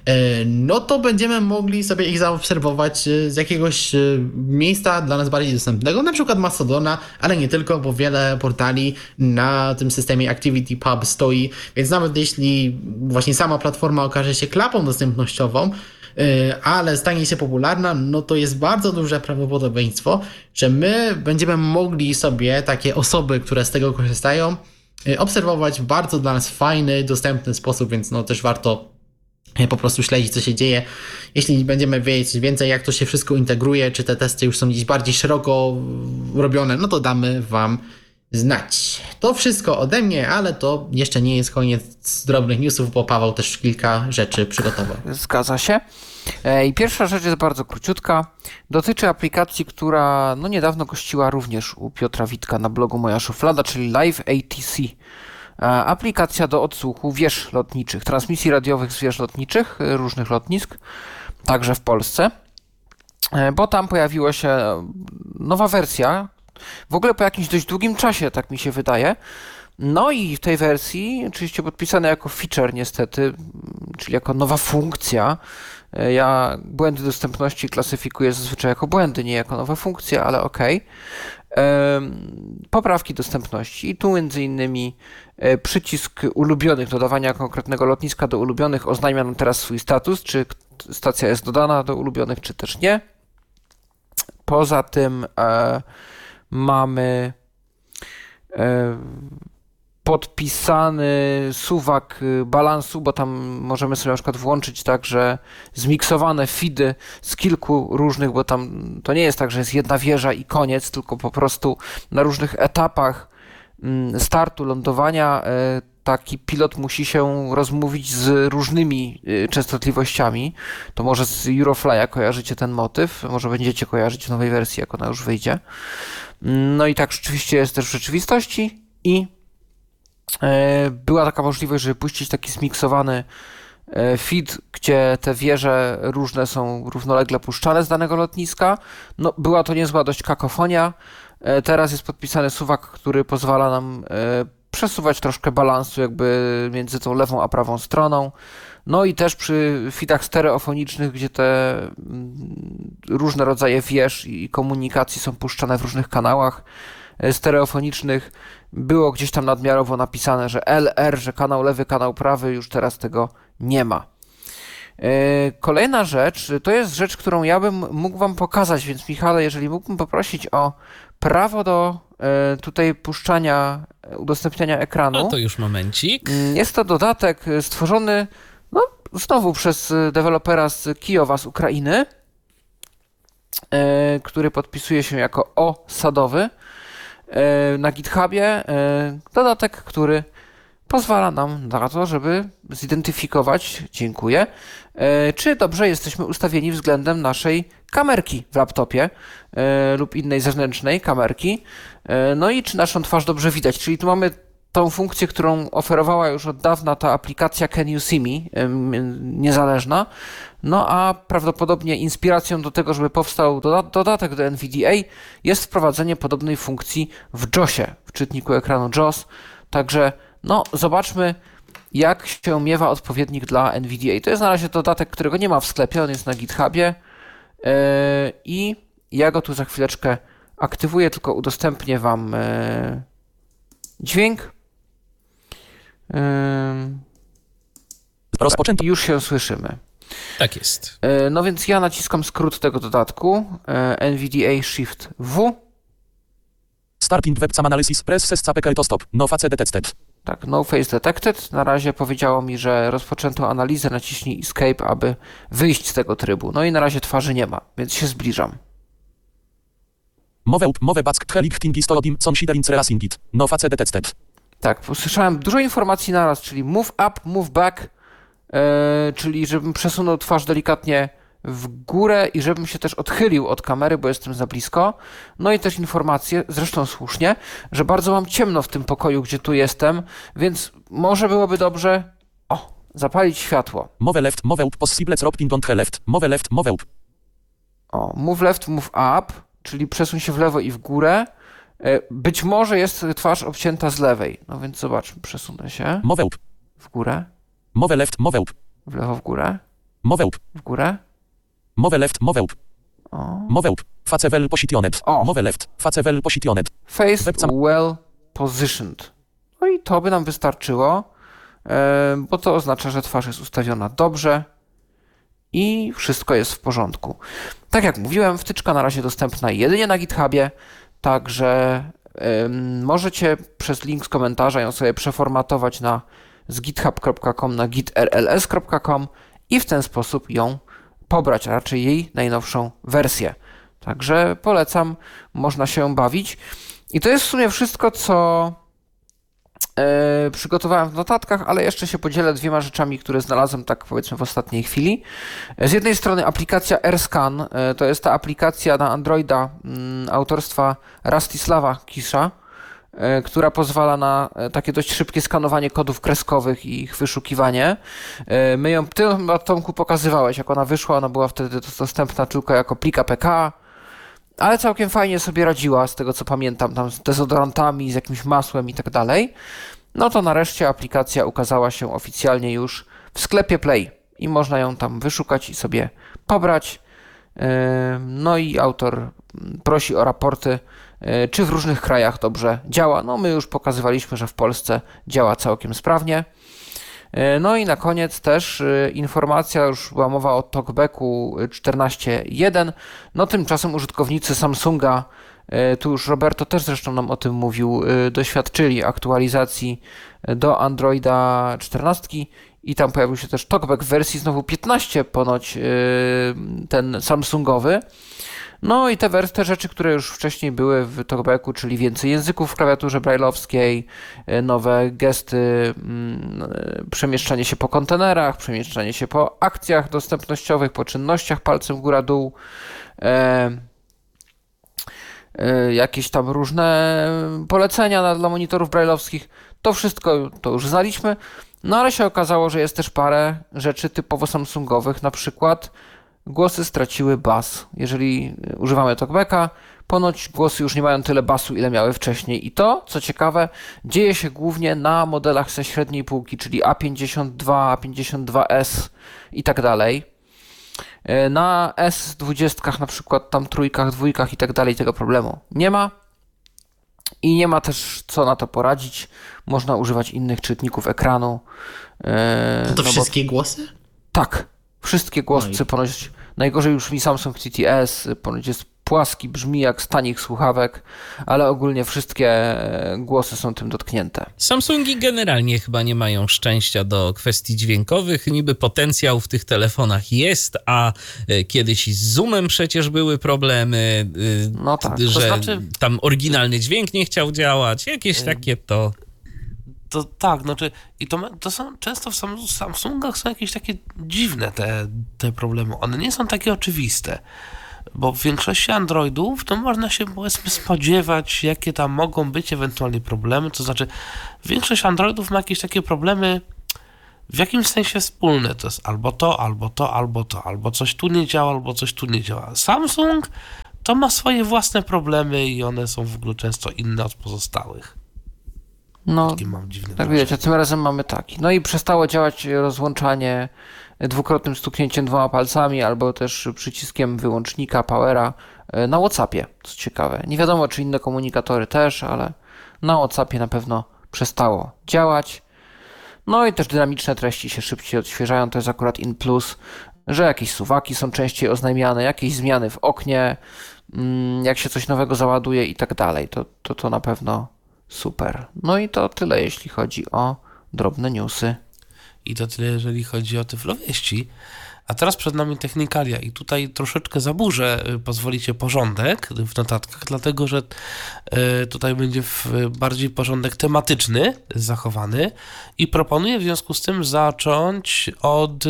no to będziemy mogli sobie ich zaobserwować z jakiegoś miejsca dla nas bardziej dostępnego, na przykład Mastodona, ale nie tylko, bo wiele portali na tym systemie ActivityPub stoi, więc nawet jeśli właśnie sama platforma okaże się klapą dostępnościową, ale stanie się popularna, no to jest bardzo duże prawdopodobieństwo, że my będziemy mogli sobie takie osoby, które z tego korzystają, obserwować w bardzo dla nas fajny, dostępny sposób, więc no też warto po prostu śledzić, co się dzieje. Jeśli będziemy wiedzieć coś więcej, jak to się wszystko integruje, czy te testy już są gdzieś bardziej szeroko robione, no to damy wam znać. To wszystko ode mnie, ale to jeszcze nie jest koniec drobnych newsów, bo Paweł też kilka rzeczy przygotował. Zgadza się. I pierwsza rzecz jest bardzo króciutka. Dotyczy aplikacji, która no niedawno gościła również u Piotra Witka na blogu Moja Szuflada, czyli Live ATC. Aplikacja do odsłuchu wież lotniczych, transmisji radiowych z wież lotniczych, różnych lotnisk, także w Polsce, bo tam pojawiła się nowa wersja, w ogóle po jakimś dość długim czasie, tak mi się wydaje. No i w tej wersji, oczywiście podpisane jako feature niestety, czyli jako nowa funkcja. Ja błędy dostępności klasyfikuję zazwyczaj jako błędy, nie jako nowe funkcje, ale okej. Poprawki dostępności i tu między innymi przycisk ulubionych, dodawania konkretnego lotniska do ulubionych oznajmia nam teraz swój status, czy stacja jest dodana do ulubionych, czy też nie. Poza tym mamy podpisany suwak balansu, bo tam możemy sobie na przykład włączyć także zmiksowane feedy z kilku różnych, bo tam to nie jest tak, że jest jedna wieża i koniec, tylko po prostu na różnych etapach startu, lądowania taki pilot musi się rozmówić z różnymi częstotliwościami. To może z Eurofly'a kojarzycie ten motyw, może będziecie kojarzyć w nowej wersji, jak ona już wyjdzie. No i tak rzeczywiście jest też w rzeczywistości i była taka możliwość, żeby puścić taki zmiksowany feed, gdzie te wieże różne są równolegle puszczane z danego lotniska. No, była to niezła dość kakofonia. Teraz jest podpisany suwak, który pozwala nam przesuwać troszkę balansu jakby między tą lewą a prawą stroną. No i też przy feedach stereofonicznych, gdzie te różne rodzaje wież i komunikacji są puszczane w różnych kanałach stereofonicznych, było gdzieś tam nadmiarowo napisane, że LR, że kanał lewy, kanał prawy, już teraz tego nie ma. Kolejna rzecz, to jest rzecz, którą ja bym mógł wam pokazać, więc Michale, jeżeli mógłbym poprosić o prawo do tutaj puszczania, udostępniania ekranu. No to już momencik. Jest to dodatek stworzony no, znowu przez dewelopera z Kijowa, z Ukrainy, który podpisuje się jako osadowy. na GitHubie dodatek, który pozwala nam na to, żeby zidentyfikować, dziękuję, czy dobrze jesteśmy ustawieni względem naszej kamerki w laptopie lub innej zewnętrznej kamerki, no i czy naszą twarz dobrze widać. Czyli tu mamy tą funkcję, którą oferowała już od dawna ta aplikacja Can You See Me, niezależna, no a prawdopodobnie inspiracją do tego, żeby powstał dodatek do NVDA jest wprowadzenie podobnej funkcji w JAWSie, w czytniku ekranu JAWS, także no zobaczmy, jak się miewa odpowiednik dla NVDA. To jest na razie dodatek, którego nie ma w sklepie, on jest na GitHubie i ja go tu za chwileczkę aktywuję, tylko udostępnię Wam dźwięk. Rozpoczęto. Już się słyszymy. Tak jest. No więc ja naciskam skrót tego dodatku, NVDA Shift W. Starting webcam analysis, press CPK to stop, no face detected. Tak, no face detected. Na razie powiedziało mi, że rozpoczęto analizę, naciśnij escape, aby wyjść z tego trybu. No i na razie twarzy nie ma, więc się zbliżam. Move back helipting is todim, consider reassign it, no face detected. Tak, usłyszałem dużo informacji naraz, czyli move up, move back, czyli żebym przesunął twarz delikatnie w górę i żebym się też odchylił od kamery, bo jestem za blisko. No i też informacje, zresztą słusznie, że bardzo mam ciemno w tym pokoju, gdzie tu jestem, więc może byłoby dobrze, zapalić światło. Move left, move up, possible dropping on the left, move left, move up. Move left, move up, czyli przesuń się w lewo i w górę. Być może jest twarz obcięta z lewej. No więc zobaczmy, przesunę się. Move up. W górę. Move left, move up. W lewo, w górę. Move up. W górę. Move left, move up. Move up. Face well positioned. Move left. Face well positioned. Face well positioned. No i to by nam wystarczyło, bo to oznacza, że twarz jest ustawiona dobrze i wszystko jest w porządku. Tak jak mówiłem, wtyczka na razie dostępna jedynie na GitHubie, także możecie przez link z komentarza ją sobie przeformatować z github.com na gitrls.com i w ten sposób ją pobrać, a raczej jej najnowszą wersję. Także polecam, można się bawić. I to jest w sumie wszystko, co przygotowałem w notatkach, ale jeszcze się podzielę dwiema rzeczami, które znalazłem tak powiedzmy w ostatniej chwili. Z jednej strony aplikacja AirScan, to jest ta aplikacja na Androida autorstwa Rastislava Kisza, która pozwala na takie dość szybkie skanowanie kodów kreskowych i ich wyszukiwanie. My ją, ty Tomku pokazywałeś, jak ona wyszła, ona była wtedy dostępna tylko jako plik APK, ale całkiem fajnie sobie radziła, z tego co pamiętam, tam z dezodorantami, z jakimś masłem i tak dalej. No to nareszcie aplikacja ukazała się oficjalnie już w sklepie Play i można ją tam wyszukać i sobie pobrać. No i autor prosi o raporty, czy w różnych krajach dobrze działa. No my już pokazywaliśmy, że w Polsce działa całkiem sprawnie. No i na koniec też informacja, już była mowa o TalkBacku 14.1. No tymczasem użytkownicy Samsunga, tu już Roberto też zresztą nam o tym mówił, doświadczyli aktualizacji do Androida 14 i tam pojawił się też TalkBack w wersji znowu 15 ponoć, ten Samsungowy. No i te rzeczy, które już wcześniej były w TalkBacku, czyli więcej języków w klawiaturze brailleowskiej, nowe gesty, przemieszczanie się po kontenerach, przemieszczanie się po akcjach dostępnościowych, po czynnościach palcem góra-dół, jakieś tam różne polecenia dla monitorów brailleowskich. To wszystko to już znaliśmy, no ale się okazało, że jest też parę rzeczy typowo samsungowych, na przykład głosy straciły bas. Jeżeli używamy TalkBacka, ponoć głosy już nie mają tyle basu, ile miały wcześniej. I to, co ciekawe, dzieje się głównie na modelach ze średniej półki, czyli A52, A52S i tak dalej. Na S20 na przykład, tam trójkach, dwójkach i tak dalej tego problemu nie ma. I nie ma też co na to poradzić. Można używać innych czytników ekranu. To wszystkie głosy? Tak. Wszystkie głosy ponoć, najgorzej już mi Samsung TTS, ponoć jest płaski, brzmi jak z tanich słuchawek, ale ogólnie wszystkie głosy są tym dotknięte. Samsungi generalnie chyba nie mają szczęścia do kwestii dźwiękowych. Niby potencjał w tych telefonach jest, a kiedyś z Zoomem przecież były problemy, No tak. że To znaczy... tam oryginalny dźwięk nie chciał działać. Jakieś takie to... To tak, znaczy i to są często w Samsungach są jakieś takie dziwne te problemy. One nie są takie oczywiste, bo w większości Androidów to można się powiedzmy spodziewać, jakie tam mogą być ewentualnie problemy. To znaczy większość Androidów ma jakieś takie problemy w jakimś sensie wspólne. To jest albo to, albo to, albo to, albo coś tu nie działa, albo coś tu nie działa. Samsung to ma swoje własne problemy i one są w ogóle często inne od pozostałych. No, tak widać, a tym razem mamy taki. No i przestało działać rozłączanie dwukrotnym stuknięciem 2 palcami albo też przyciskiem wyłącznika powera na WhatsAppie, co ciekawe. Nie wiadomo, czy inne komunikatory też, ale na WhatsAppie na pewno przestało działać. No i też dynamiczne treści się szybciej odświeżają, to jest akurat in plus, że jakieś suwaki są częściej oznajmiane, jakieś zmiany w oknie, jak się coś nowego załaduje i tak dalej. To na pewno super. No i to tyle, jeśli chodzi o drobne newsy. I to tyle, jeżeli chodzi o tyflowieści. A teraz przed nami technikalia i tutaj troszeczkę zaburzę, pozwolicie, porządek w notatkach, dlatego że tutaj będzie bardziej porządek tematyczny zachowany i proponuję w związku z tym zacząć od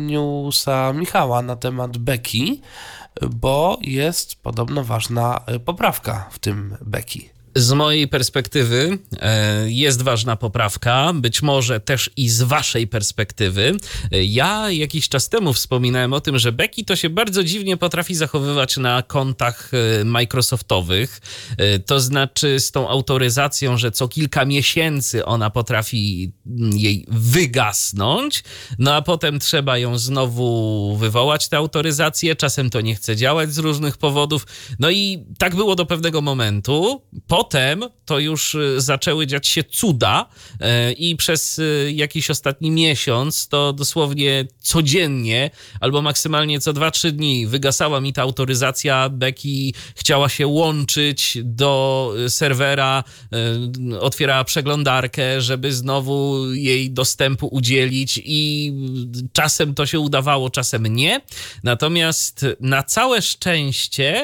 newsa Michała na temat beki, bo jest podobno ważna poprawka w tym beki. Z mojej perspektywy jest ważna poprawka, być może też i z waszej perspektywy. Ja jakiś czas temu wspominałem o tym, że beki to się bardzo dziwnie potrafi zachowywać na kontach Microsoftowych. To znaczy z tą autoryzacją, że co kilka miesięcy ona potrafi jej wygasnąć, no a potem trzeba ją znowu wywołać, tę autoryzację. Czasem to nie chce działać z różnych powodów. No i tak było do pewnego momentu. Potem to już zaczęły dziać się cuda i przez jakiś ostatni miesiąc to dosłownie codziennie albo maksymalnie co 2-3 dni wygasała mi ta autoryzacja. Becky chciała się łączyć do serwera, otwierała przeglądarkę, żeby znowu jej dostępu udzielić i czasem to się udawało, czasem nie. Natomiast na całe szczęście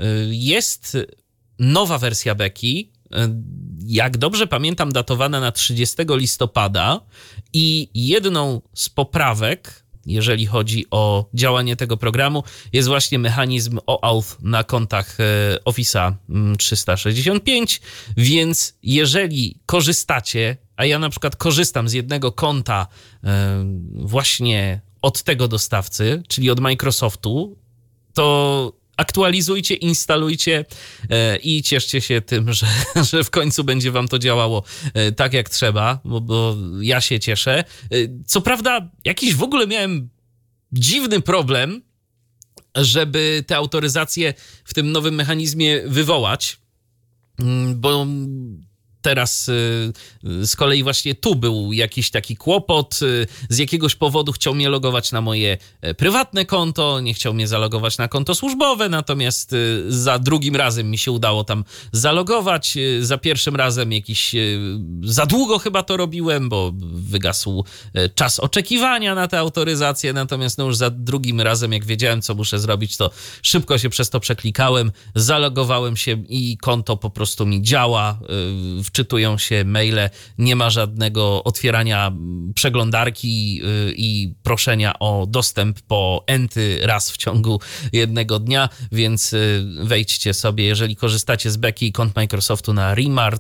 jest nowa wersja beki, jak dobrze pamiętam, datowana na 30 listopada i jedną z poprawek, jeżeli chodzi o działanie tego programu, jest właśnie mechanizm OAuth na kontach Office'a 365, więc jeżeli korzystacie, a ja na przykład korzystam z jednego konta właśnie od tego dostawcy, czyli od Microsoftu, to aktualizujcie, instalujcie i cieszcie się tym, że w końcu będzie wam to działało tak jak trzeba, bo ja się cieszę. Co prawda jakiś w ogóle miałem dziwny problem, żeby te autoryzacje w tym nowym mechanizmie wywołać, bo teraz z kolei właśnie tu był jakiś taki kłopot. Z jakiegoś powodu chciał mnie logować na moje prywatne konto, nie chciał mnie zalogować na konto służbowe, natomiast za drugim razem mi się udało tam zalogować. Za pierwszym razem za długo chyba to robiłem, bo wygasł czas oczekiwania na tę autoryzację, natomiast no już za drugim razem, jak wiedziałem, co muszę zrobić, to szybko się przez to przeklikałem, zalogowałem się i konto po prostu mi działa. Wczytują się maile, nie ma żadnego otwierania przeglądarki i proszenia o dostęp po enty raz w ciągu jednego dnia, więc wejdźcie sobie, jeżeli korzystacie z beki i kont Microsoftu, na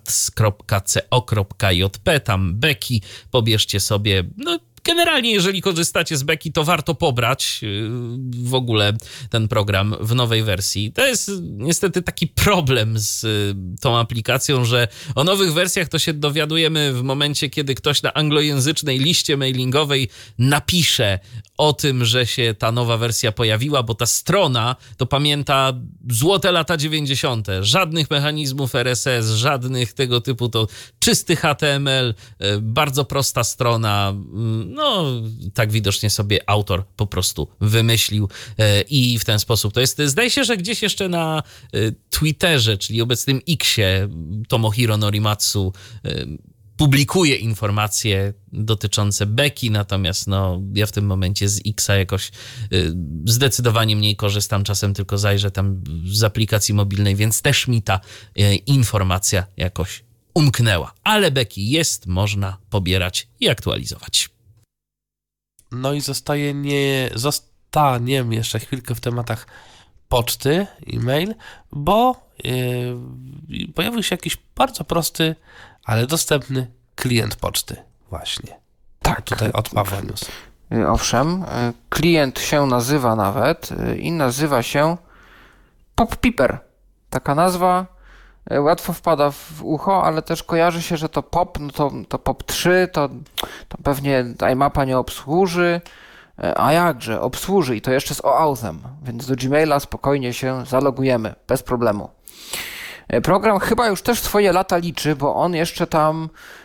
remarts.co.jp, tam beki, pobierzcie sobie, no generalnie, jeżeli korzystacie z beki, to warto pobrać w ogóle ten program w nowej wersji. To jest niestety taki problem z tą aplikacją, że o nowych wersjach to się dowiadujemy w momencie, kiedy ktoś na anglojęzycznej liście mailingowej napisze o tym, że się ta nowa wersja pojawiła, bo ta strona to pamięta złote lata 90. Żadnych mechanizmów RSS, żadnych tego typu, to czysty HTML, bardzo prosta strona. no tak widocznie sobie autor po prostu wymyślił i w ten sposób to jest. Zdaje się, że gdzieś jeszcze na Twitterze, czyli obecnym X-ie, Tomohiro Norimatsu publikuje informacje dotyczące beki, natomiast no, ja w tym momencie z Xa jakoś zdecydowanie mniej korzystam, czasem tylko zajrzę tam z aplikacji mobilnej, więc też mi ta informacja jakoś umknęła. Ale beki jest, można pobierać i aktualizować. No i zostaniemy jeszcze chwilkę w tematach poczty, e-mail, bo pojawił się jakiś bardzo prosty, ale dostępny klient poczty właśnie. Tak. Tutaj od Pawła News. Owszem, klient się nazywa nawet i nazywa się PopPiper. Taka nazwa łatwo wpada w ucho, ale też kojarzy się, że to POP, no to POP 3, to pewnie iMapa nie obsłuży, a jakże, obsłuży i to jeszcze z OAuth-em, więc do Gmaila spokojnie się zalogujemy, bez problemu. Program chyba już też swoje lata liczy, bo on jeszcze tam,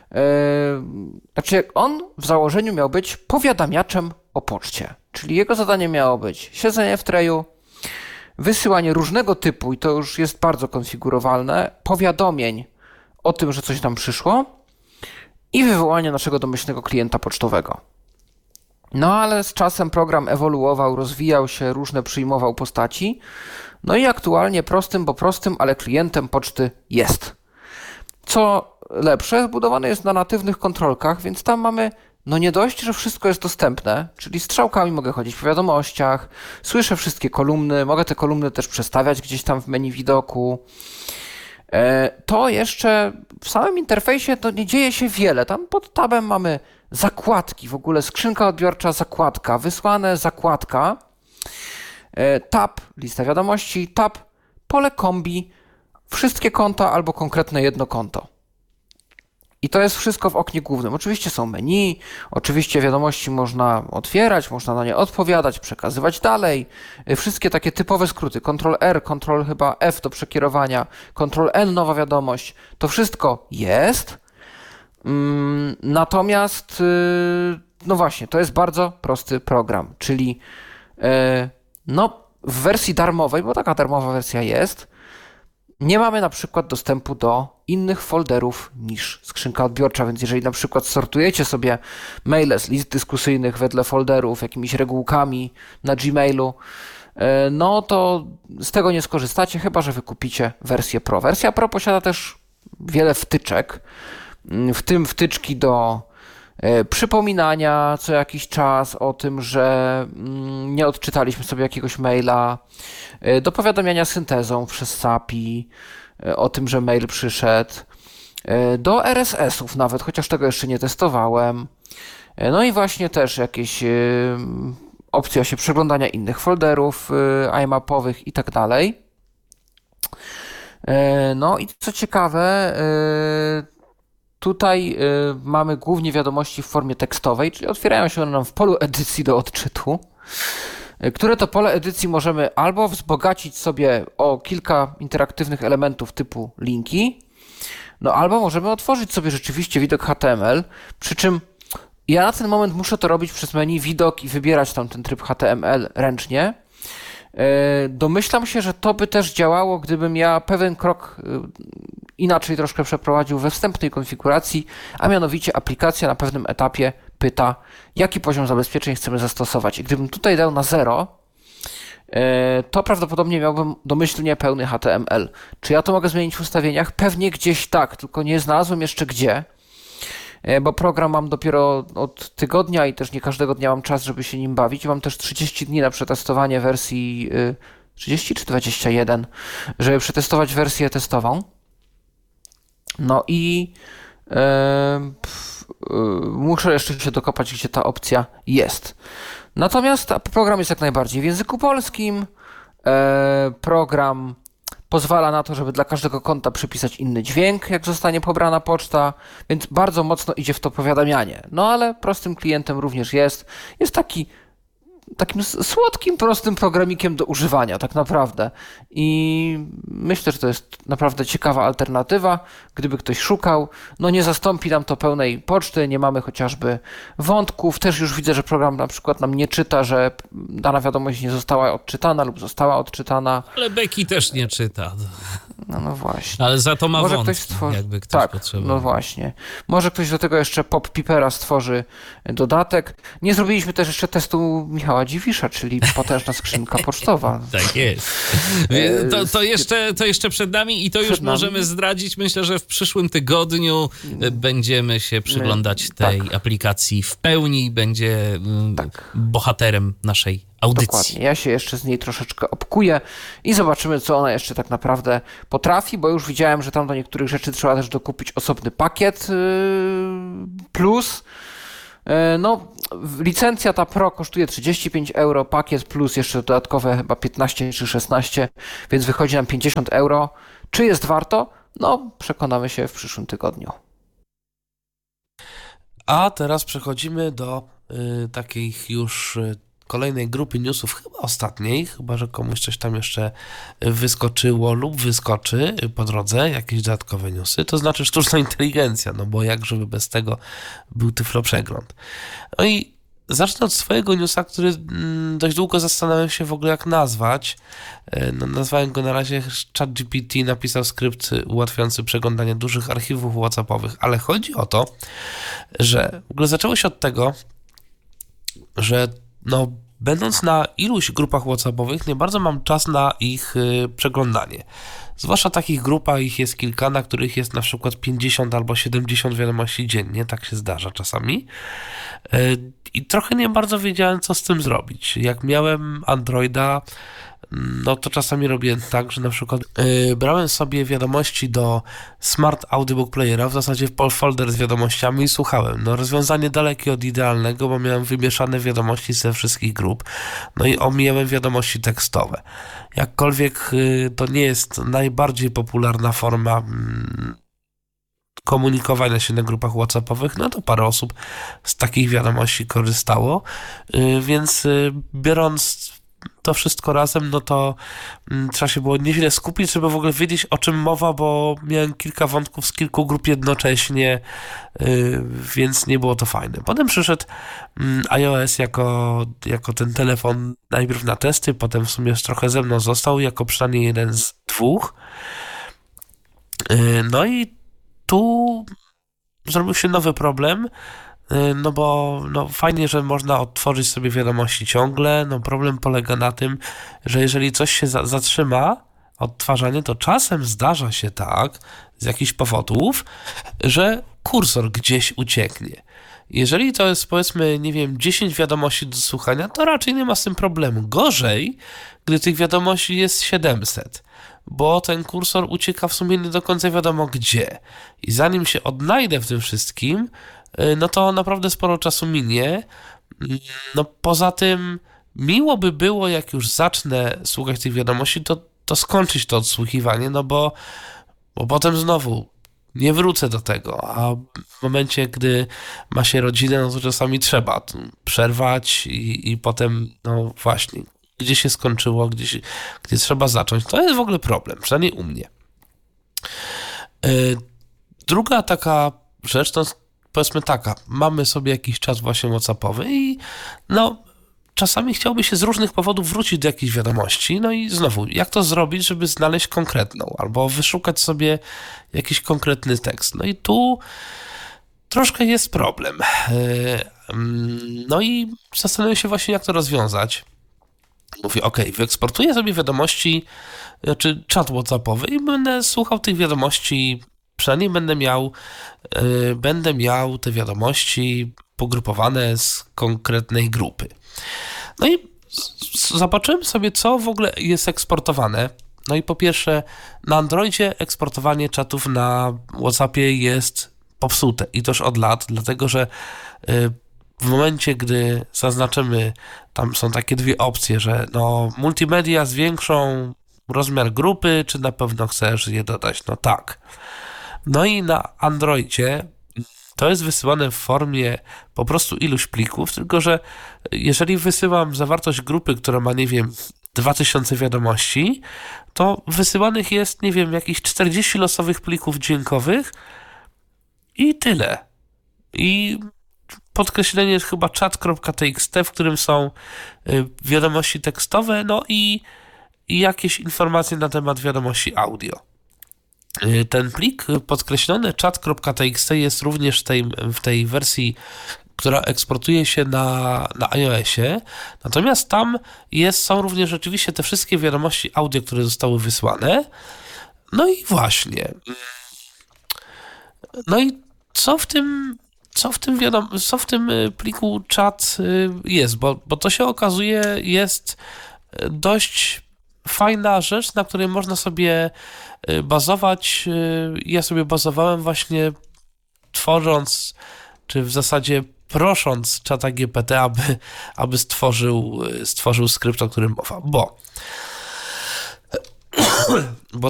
on w założeniu miał być powiadamiaczem o poczcie, czyli jego zadanie miało być siedzenie w treju, wysyłanie różnego typu, i to już jest bardzo konfigurowalne, powiadomień o tym, że coś tam przyszło i wywołanie naszego domyślnego klienta pocztowego. No ale z czasem program ewoluował, rozwijał się, różne przyjmował postaci. No i aktualnie prostym, ale klientem poczty jest. Co lepsze, zbudowany jest na natywnych kontrolkach, więc tam mamy, no nie dość, że wszystko jest dostępne, czyli strzałkami mogę chodzić po wiadomościach, słyszę wszystkie kolumny, mogę te kolumny też przestawiać gdzieś tam w menu widoku. To jeszcze w samym interfejsie to nie dzieje się wiele. Tam pod tabem mamy zakładki, w ogóle skrzynka odbiorcza, zakładka, wysłane, zakładka, tab, lista wiadomości, tab, pole kombi, wszystkie konta albo konkretne jedno konto. I to jest wszystko w oknie głównym. Oczywiście są menu, oczywiście wiadomości można otwierać, można na nie odpowiadać, przekazywać dalej. Wszystkie takie typowe skróty, Ctrl-R, Ctrl chyba F do przekierowania, Ctrl-N nowa wiadomość, to wszystko jest. Natomiast, no właśnie, to jest bardzo prosty program, czyli no w wersji darmowej, bo taka darmowa wersja jest, nie mamy na przykład dostępu do innych folderów niż skrzynka odbiorcza, więc jeżeli na przykład sortujecie sobie maile z list dyskusyjnych wedle folderów, jakimiś regułkami na Gmailu, no to z tego nie skorzystacie, chyba że wykupicie wersję Pro. Wersja Pro posiada też wiele wtyczek, w tym wtyczki do przypominania co jakiś czas o tym, że nie odczytaliśmy sobie jakiegoś maila, do powiadamiania syntezą przez SAPI o tym, że mail przyszedł, do RSS-ów nawet, chociaż tego jeszcze nie testowałem. No i właśnie też jakieś opcja się przeglądania innych folderów iMapowych i tak dalej. No i co ciekawe, tutaj mamy głównie wiadomości w formie tekstowej, czyli otwierają się one nam w polu edycji do odczytu, które to pole edycji możemy albo wzbogacić sobie o kilka interaktywnych elementów typu linki, no albo możemy otworzyć sobie rzeczywiście widok HTML, przy czym ja na ten moment muszę to robić przez menu widok i wybierać tam ten tryb HTML ręcznie. Domyślam się, że to by też działało, gdybym ja pewien krok inaczej troszkę przeprowadził we wstępnej konfiguracji, a mianowicie aplikacja na pewnym etapie pyta, jaki poziom zabezpieczeń chcemy zastosować. I gdybym tutaj dał na 0, to prawdopodobnie miałbym domyślnie pełny HTML. Czy ja to mogę zmienić w ustawieniach? Pewnie gdzieś tak, tylko nie znalazłem jeszcze gdzie, bo program mam dopiero od tygodnia i też nie każdego dnia mam czas, żeby się nim bawić. Mam też 30 dni na przetestowanie wersji 30 czy 21, żeby przetestować wersję testową. No i muszę jeszcze się dokopać, gdzie ta opcja jest. Natomiast program jest jak najbardziej w języku polskim. Program pozwala na to, żeby dla każdego konta przypisać inny dźwięk, jak zostanie pobrana poczta, więc bardzo mocno idzie w to powiadamianie. No ale prostym klientem również jest. Jest taki takim słodkim, prostym programikiem do używania tak naprawdę. I myślę, że to jest naprawdę ciekawa alternatywa, gdyby ktoś szukał. No nie zastąpi nam to pełnej poczty, nie mamy chociażby wątków. Też już widzę, że program na przykład nam nie czyta, że dana wiadomość nie została odczytana lub została odczytana. Ale Beki też nie czyta. No właśnie. Ale za to ma Może wątki, ktoś stworzy... jakby ktoś Tak, potrzebował. no właśnie. Może ktoś do tego jeszcze Pop Pipera stworzy dodatek. Nie zrobiliśmy też jeszcze testu Michała Dziwisza, czyli potężna skrzynka pocztowa. Tak jest. To jeszcze przed nami i to już możemy zdradzić. Myślę, że w przyszłym tygodniu będziemy się przyglądać tej aplikacji w pełni. Będzie bohaterem naszej audycji. Dokładnie. Ja się jeszcze z niej troszeczkę obkuję i zobaczymy, co ona jeszcze tak naprawdę potrafi, bo już widziałem, że tam do niektórych rzeczy trzeba też dokupić osobny pakiet plus. No, licencja ta Pro kosztuje 35 euro, pakiet plus jeszcze dodatkowe chyba 15 czy 16, więc wychodzi nam 50 euro. Czy jest warto? No, przekonamy się w przyszłym tygodniu. A teraz przechodzimy do takich już kolejnej grupy newsów, chyba ostatniej, chyba że komuś coś tam jeszcze wyskoczyło lub wyskoczy po drodze, jakieś dodatkowe newsy, to znaczy sztuczna inteligencja, no bo jak żeby bez tego był Tyflo Przegląd. No i zacznę od swojego newsa, który dość długo zastanawiałem się w ogóle jak nazwać. No, nazwałem go na razie ChatGPT, napisał skrypt ułatwiający przeglądanie dużych archiwów WhatsAppowych, ale chodzi o to, że w ogóle zaczęło się od tego, że no, będąc na iluś grupach WhatsAppowych, nie bardzo mam czas na ich przeglądanie. Zwłaszcza takich grupach, ich jest kilka, na których jest na przykład 50 albo 70 wiadomości dziennie, tak się zdarza czasami. I trochę nie bardzo wiedziałem, co z tym zrobić. Jak miałem Androida, no to czasami robiłem tak, że na przykład brałem sobie wiadomości do Smart Audiobook Playera, w zasadzie folder z wiadomościami i słuchałem. No rozwiązanie dalekie od idealnego, bo miałem wymieszane wiadomości ze wszystkich grup, no i omijałem wiadomości tekstowe. Jakkolwiek to nie jest najbardziej popularna forma komunikowania się na grupach WhatsAppowych, no to parę osób z takich wiadomości korzystało, więc biorąc to wszystko razem, no to trzeba się było nieźle skupić, żeby w ogóle wiedzieć, o czym mowa, bo miałem kilka wątków z kilku grup jednocześnie, więc nie było to fajne. Potem przyszedł iOS jako ten telefon najpierw na testy, potem w sumie trochę ze mną został, jako przynajmniej jeden z dwóch. No i tu zrobił się nowy problem, no bo no fajnie, że można odtworzyć sobie wiadomości ciągle, no problem polega na tym, że jeżeli coś się zatrzyma, odtwarzanie, to czasem zdarza się tak, z jakichś powodów, że kursor gdzieś ucieknie. Jeżeli to jest, powiedzmy, nie wiem, 10 wiadomości do słuchania, to raczej nie ma z tym problemu. Gorzej, gdy tych wiadomości jest 700, bo ten kursor ucieka w sumie nie do końca wiadomo gdzie. I zanim się odnajdę w tym wszystkim, no to naprawdę sporo czasu minie. No poza tym miło by było, jak już zacznę słuchać tych wiadomości, to skończyć to odsłuchiwanie, no bo potem znowu nie wrócę do tego, a w momencie, gdy ma się rodzinę, no to czasami trzeba przerwać i potem, no właśnie, gdzie się skończyło, gdzie trzeba zacząć. To jest w ogóle problem, przynajmniej u mnie. Druga taka rzecz to powiedzmy taka, mamy sobie jakiś czas właśnie WhatsAppowy i no czasami chciałby się z różnych powodów wrócić do jakiejś wiadomości, no i znowu, jak to zrobić, żeby znaleźć konkretną, albo wyszukać sobie jakiś konkretny tekst. No i tu troszkę jest problem. No i zastanawiam się właśnie, jak to rozwiązać. Mówię, wyeksportuję sobie wiadomości, czy czat WhatsAppowy i będę słuchał tych wiadomości, przynajmniej będę miał te wiadomości pogrupowane z konkretnej grupy. No i zobaczyłem sobie, co w ogóle jest eksportowane. No i po pierwsze, na Androidzie eksportowanie czatów na WhatsAppie jest popsute i to już od lat, dlatego że w momencie, gdy zaznaczymy, tam są takie dwie opcje, że no multimedia zwiększą rozmiar grupy, czy na pewno chcesz je dodać? No tak. No i na Androidzie to jest wysyłane w formie po prostu iluś plików, tylko że jeżeli wysyłam zawartość grupy, która ma, nie wiem, 2000 wiadomości, to wysyłanych jest, nie wiem, jakieś 40 losowych plików dźwiękowych i tyle. I podkreślenie jest chyba chat.txt, w którym są wiadomości tekstowe, no i jakieś informacje na temat wiadomości audio. Ten plik podkreślony chat.txt jest również w tej wersji, która eksportuje się na iOSie, natomiast tam są również rzeczywiście te wszystkie wiadomości audio, które zostały wysłane. No i właśnie. No i co w tym pliku chat jest, bo to się okazuje jest dość fajna rzecz, na której można sobie bazować. Ja sobie bazowałem właśnie tworząc, czy w zasadzie prosząc czata GPT, aby stworzył skrypt, o którym mowa, bo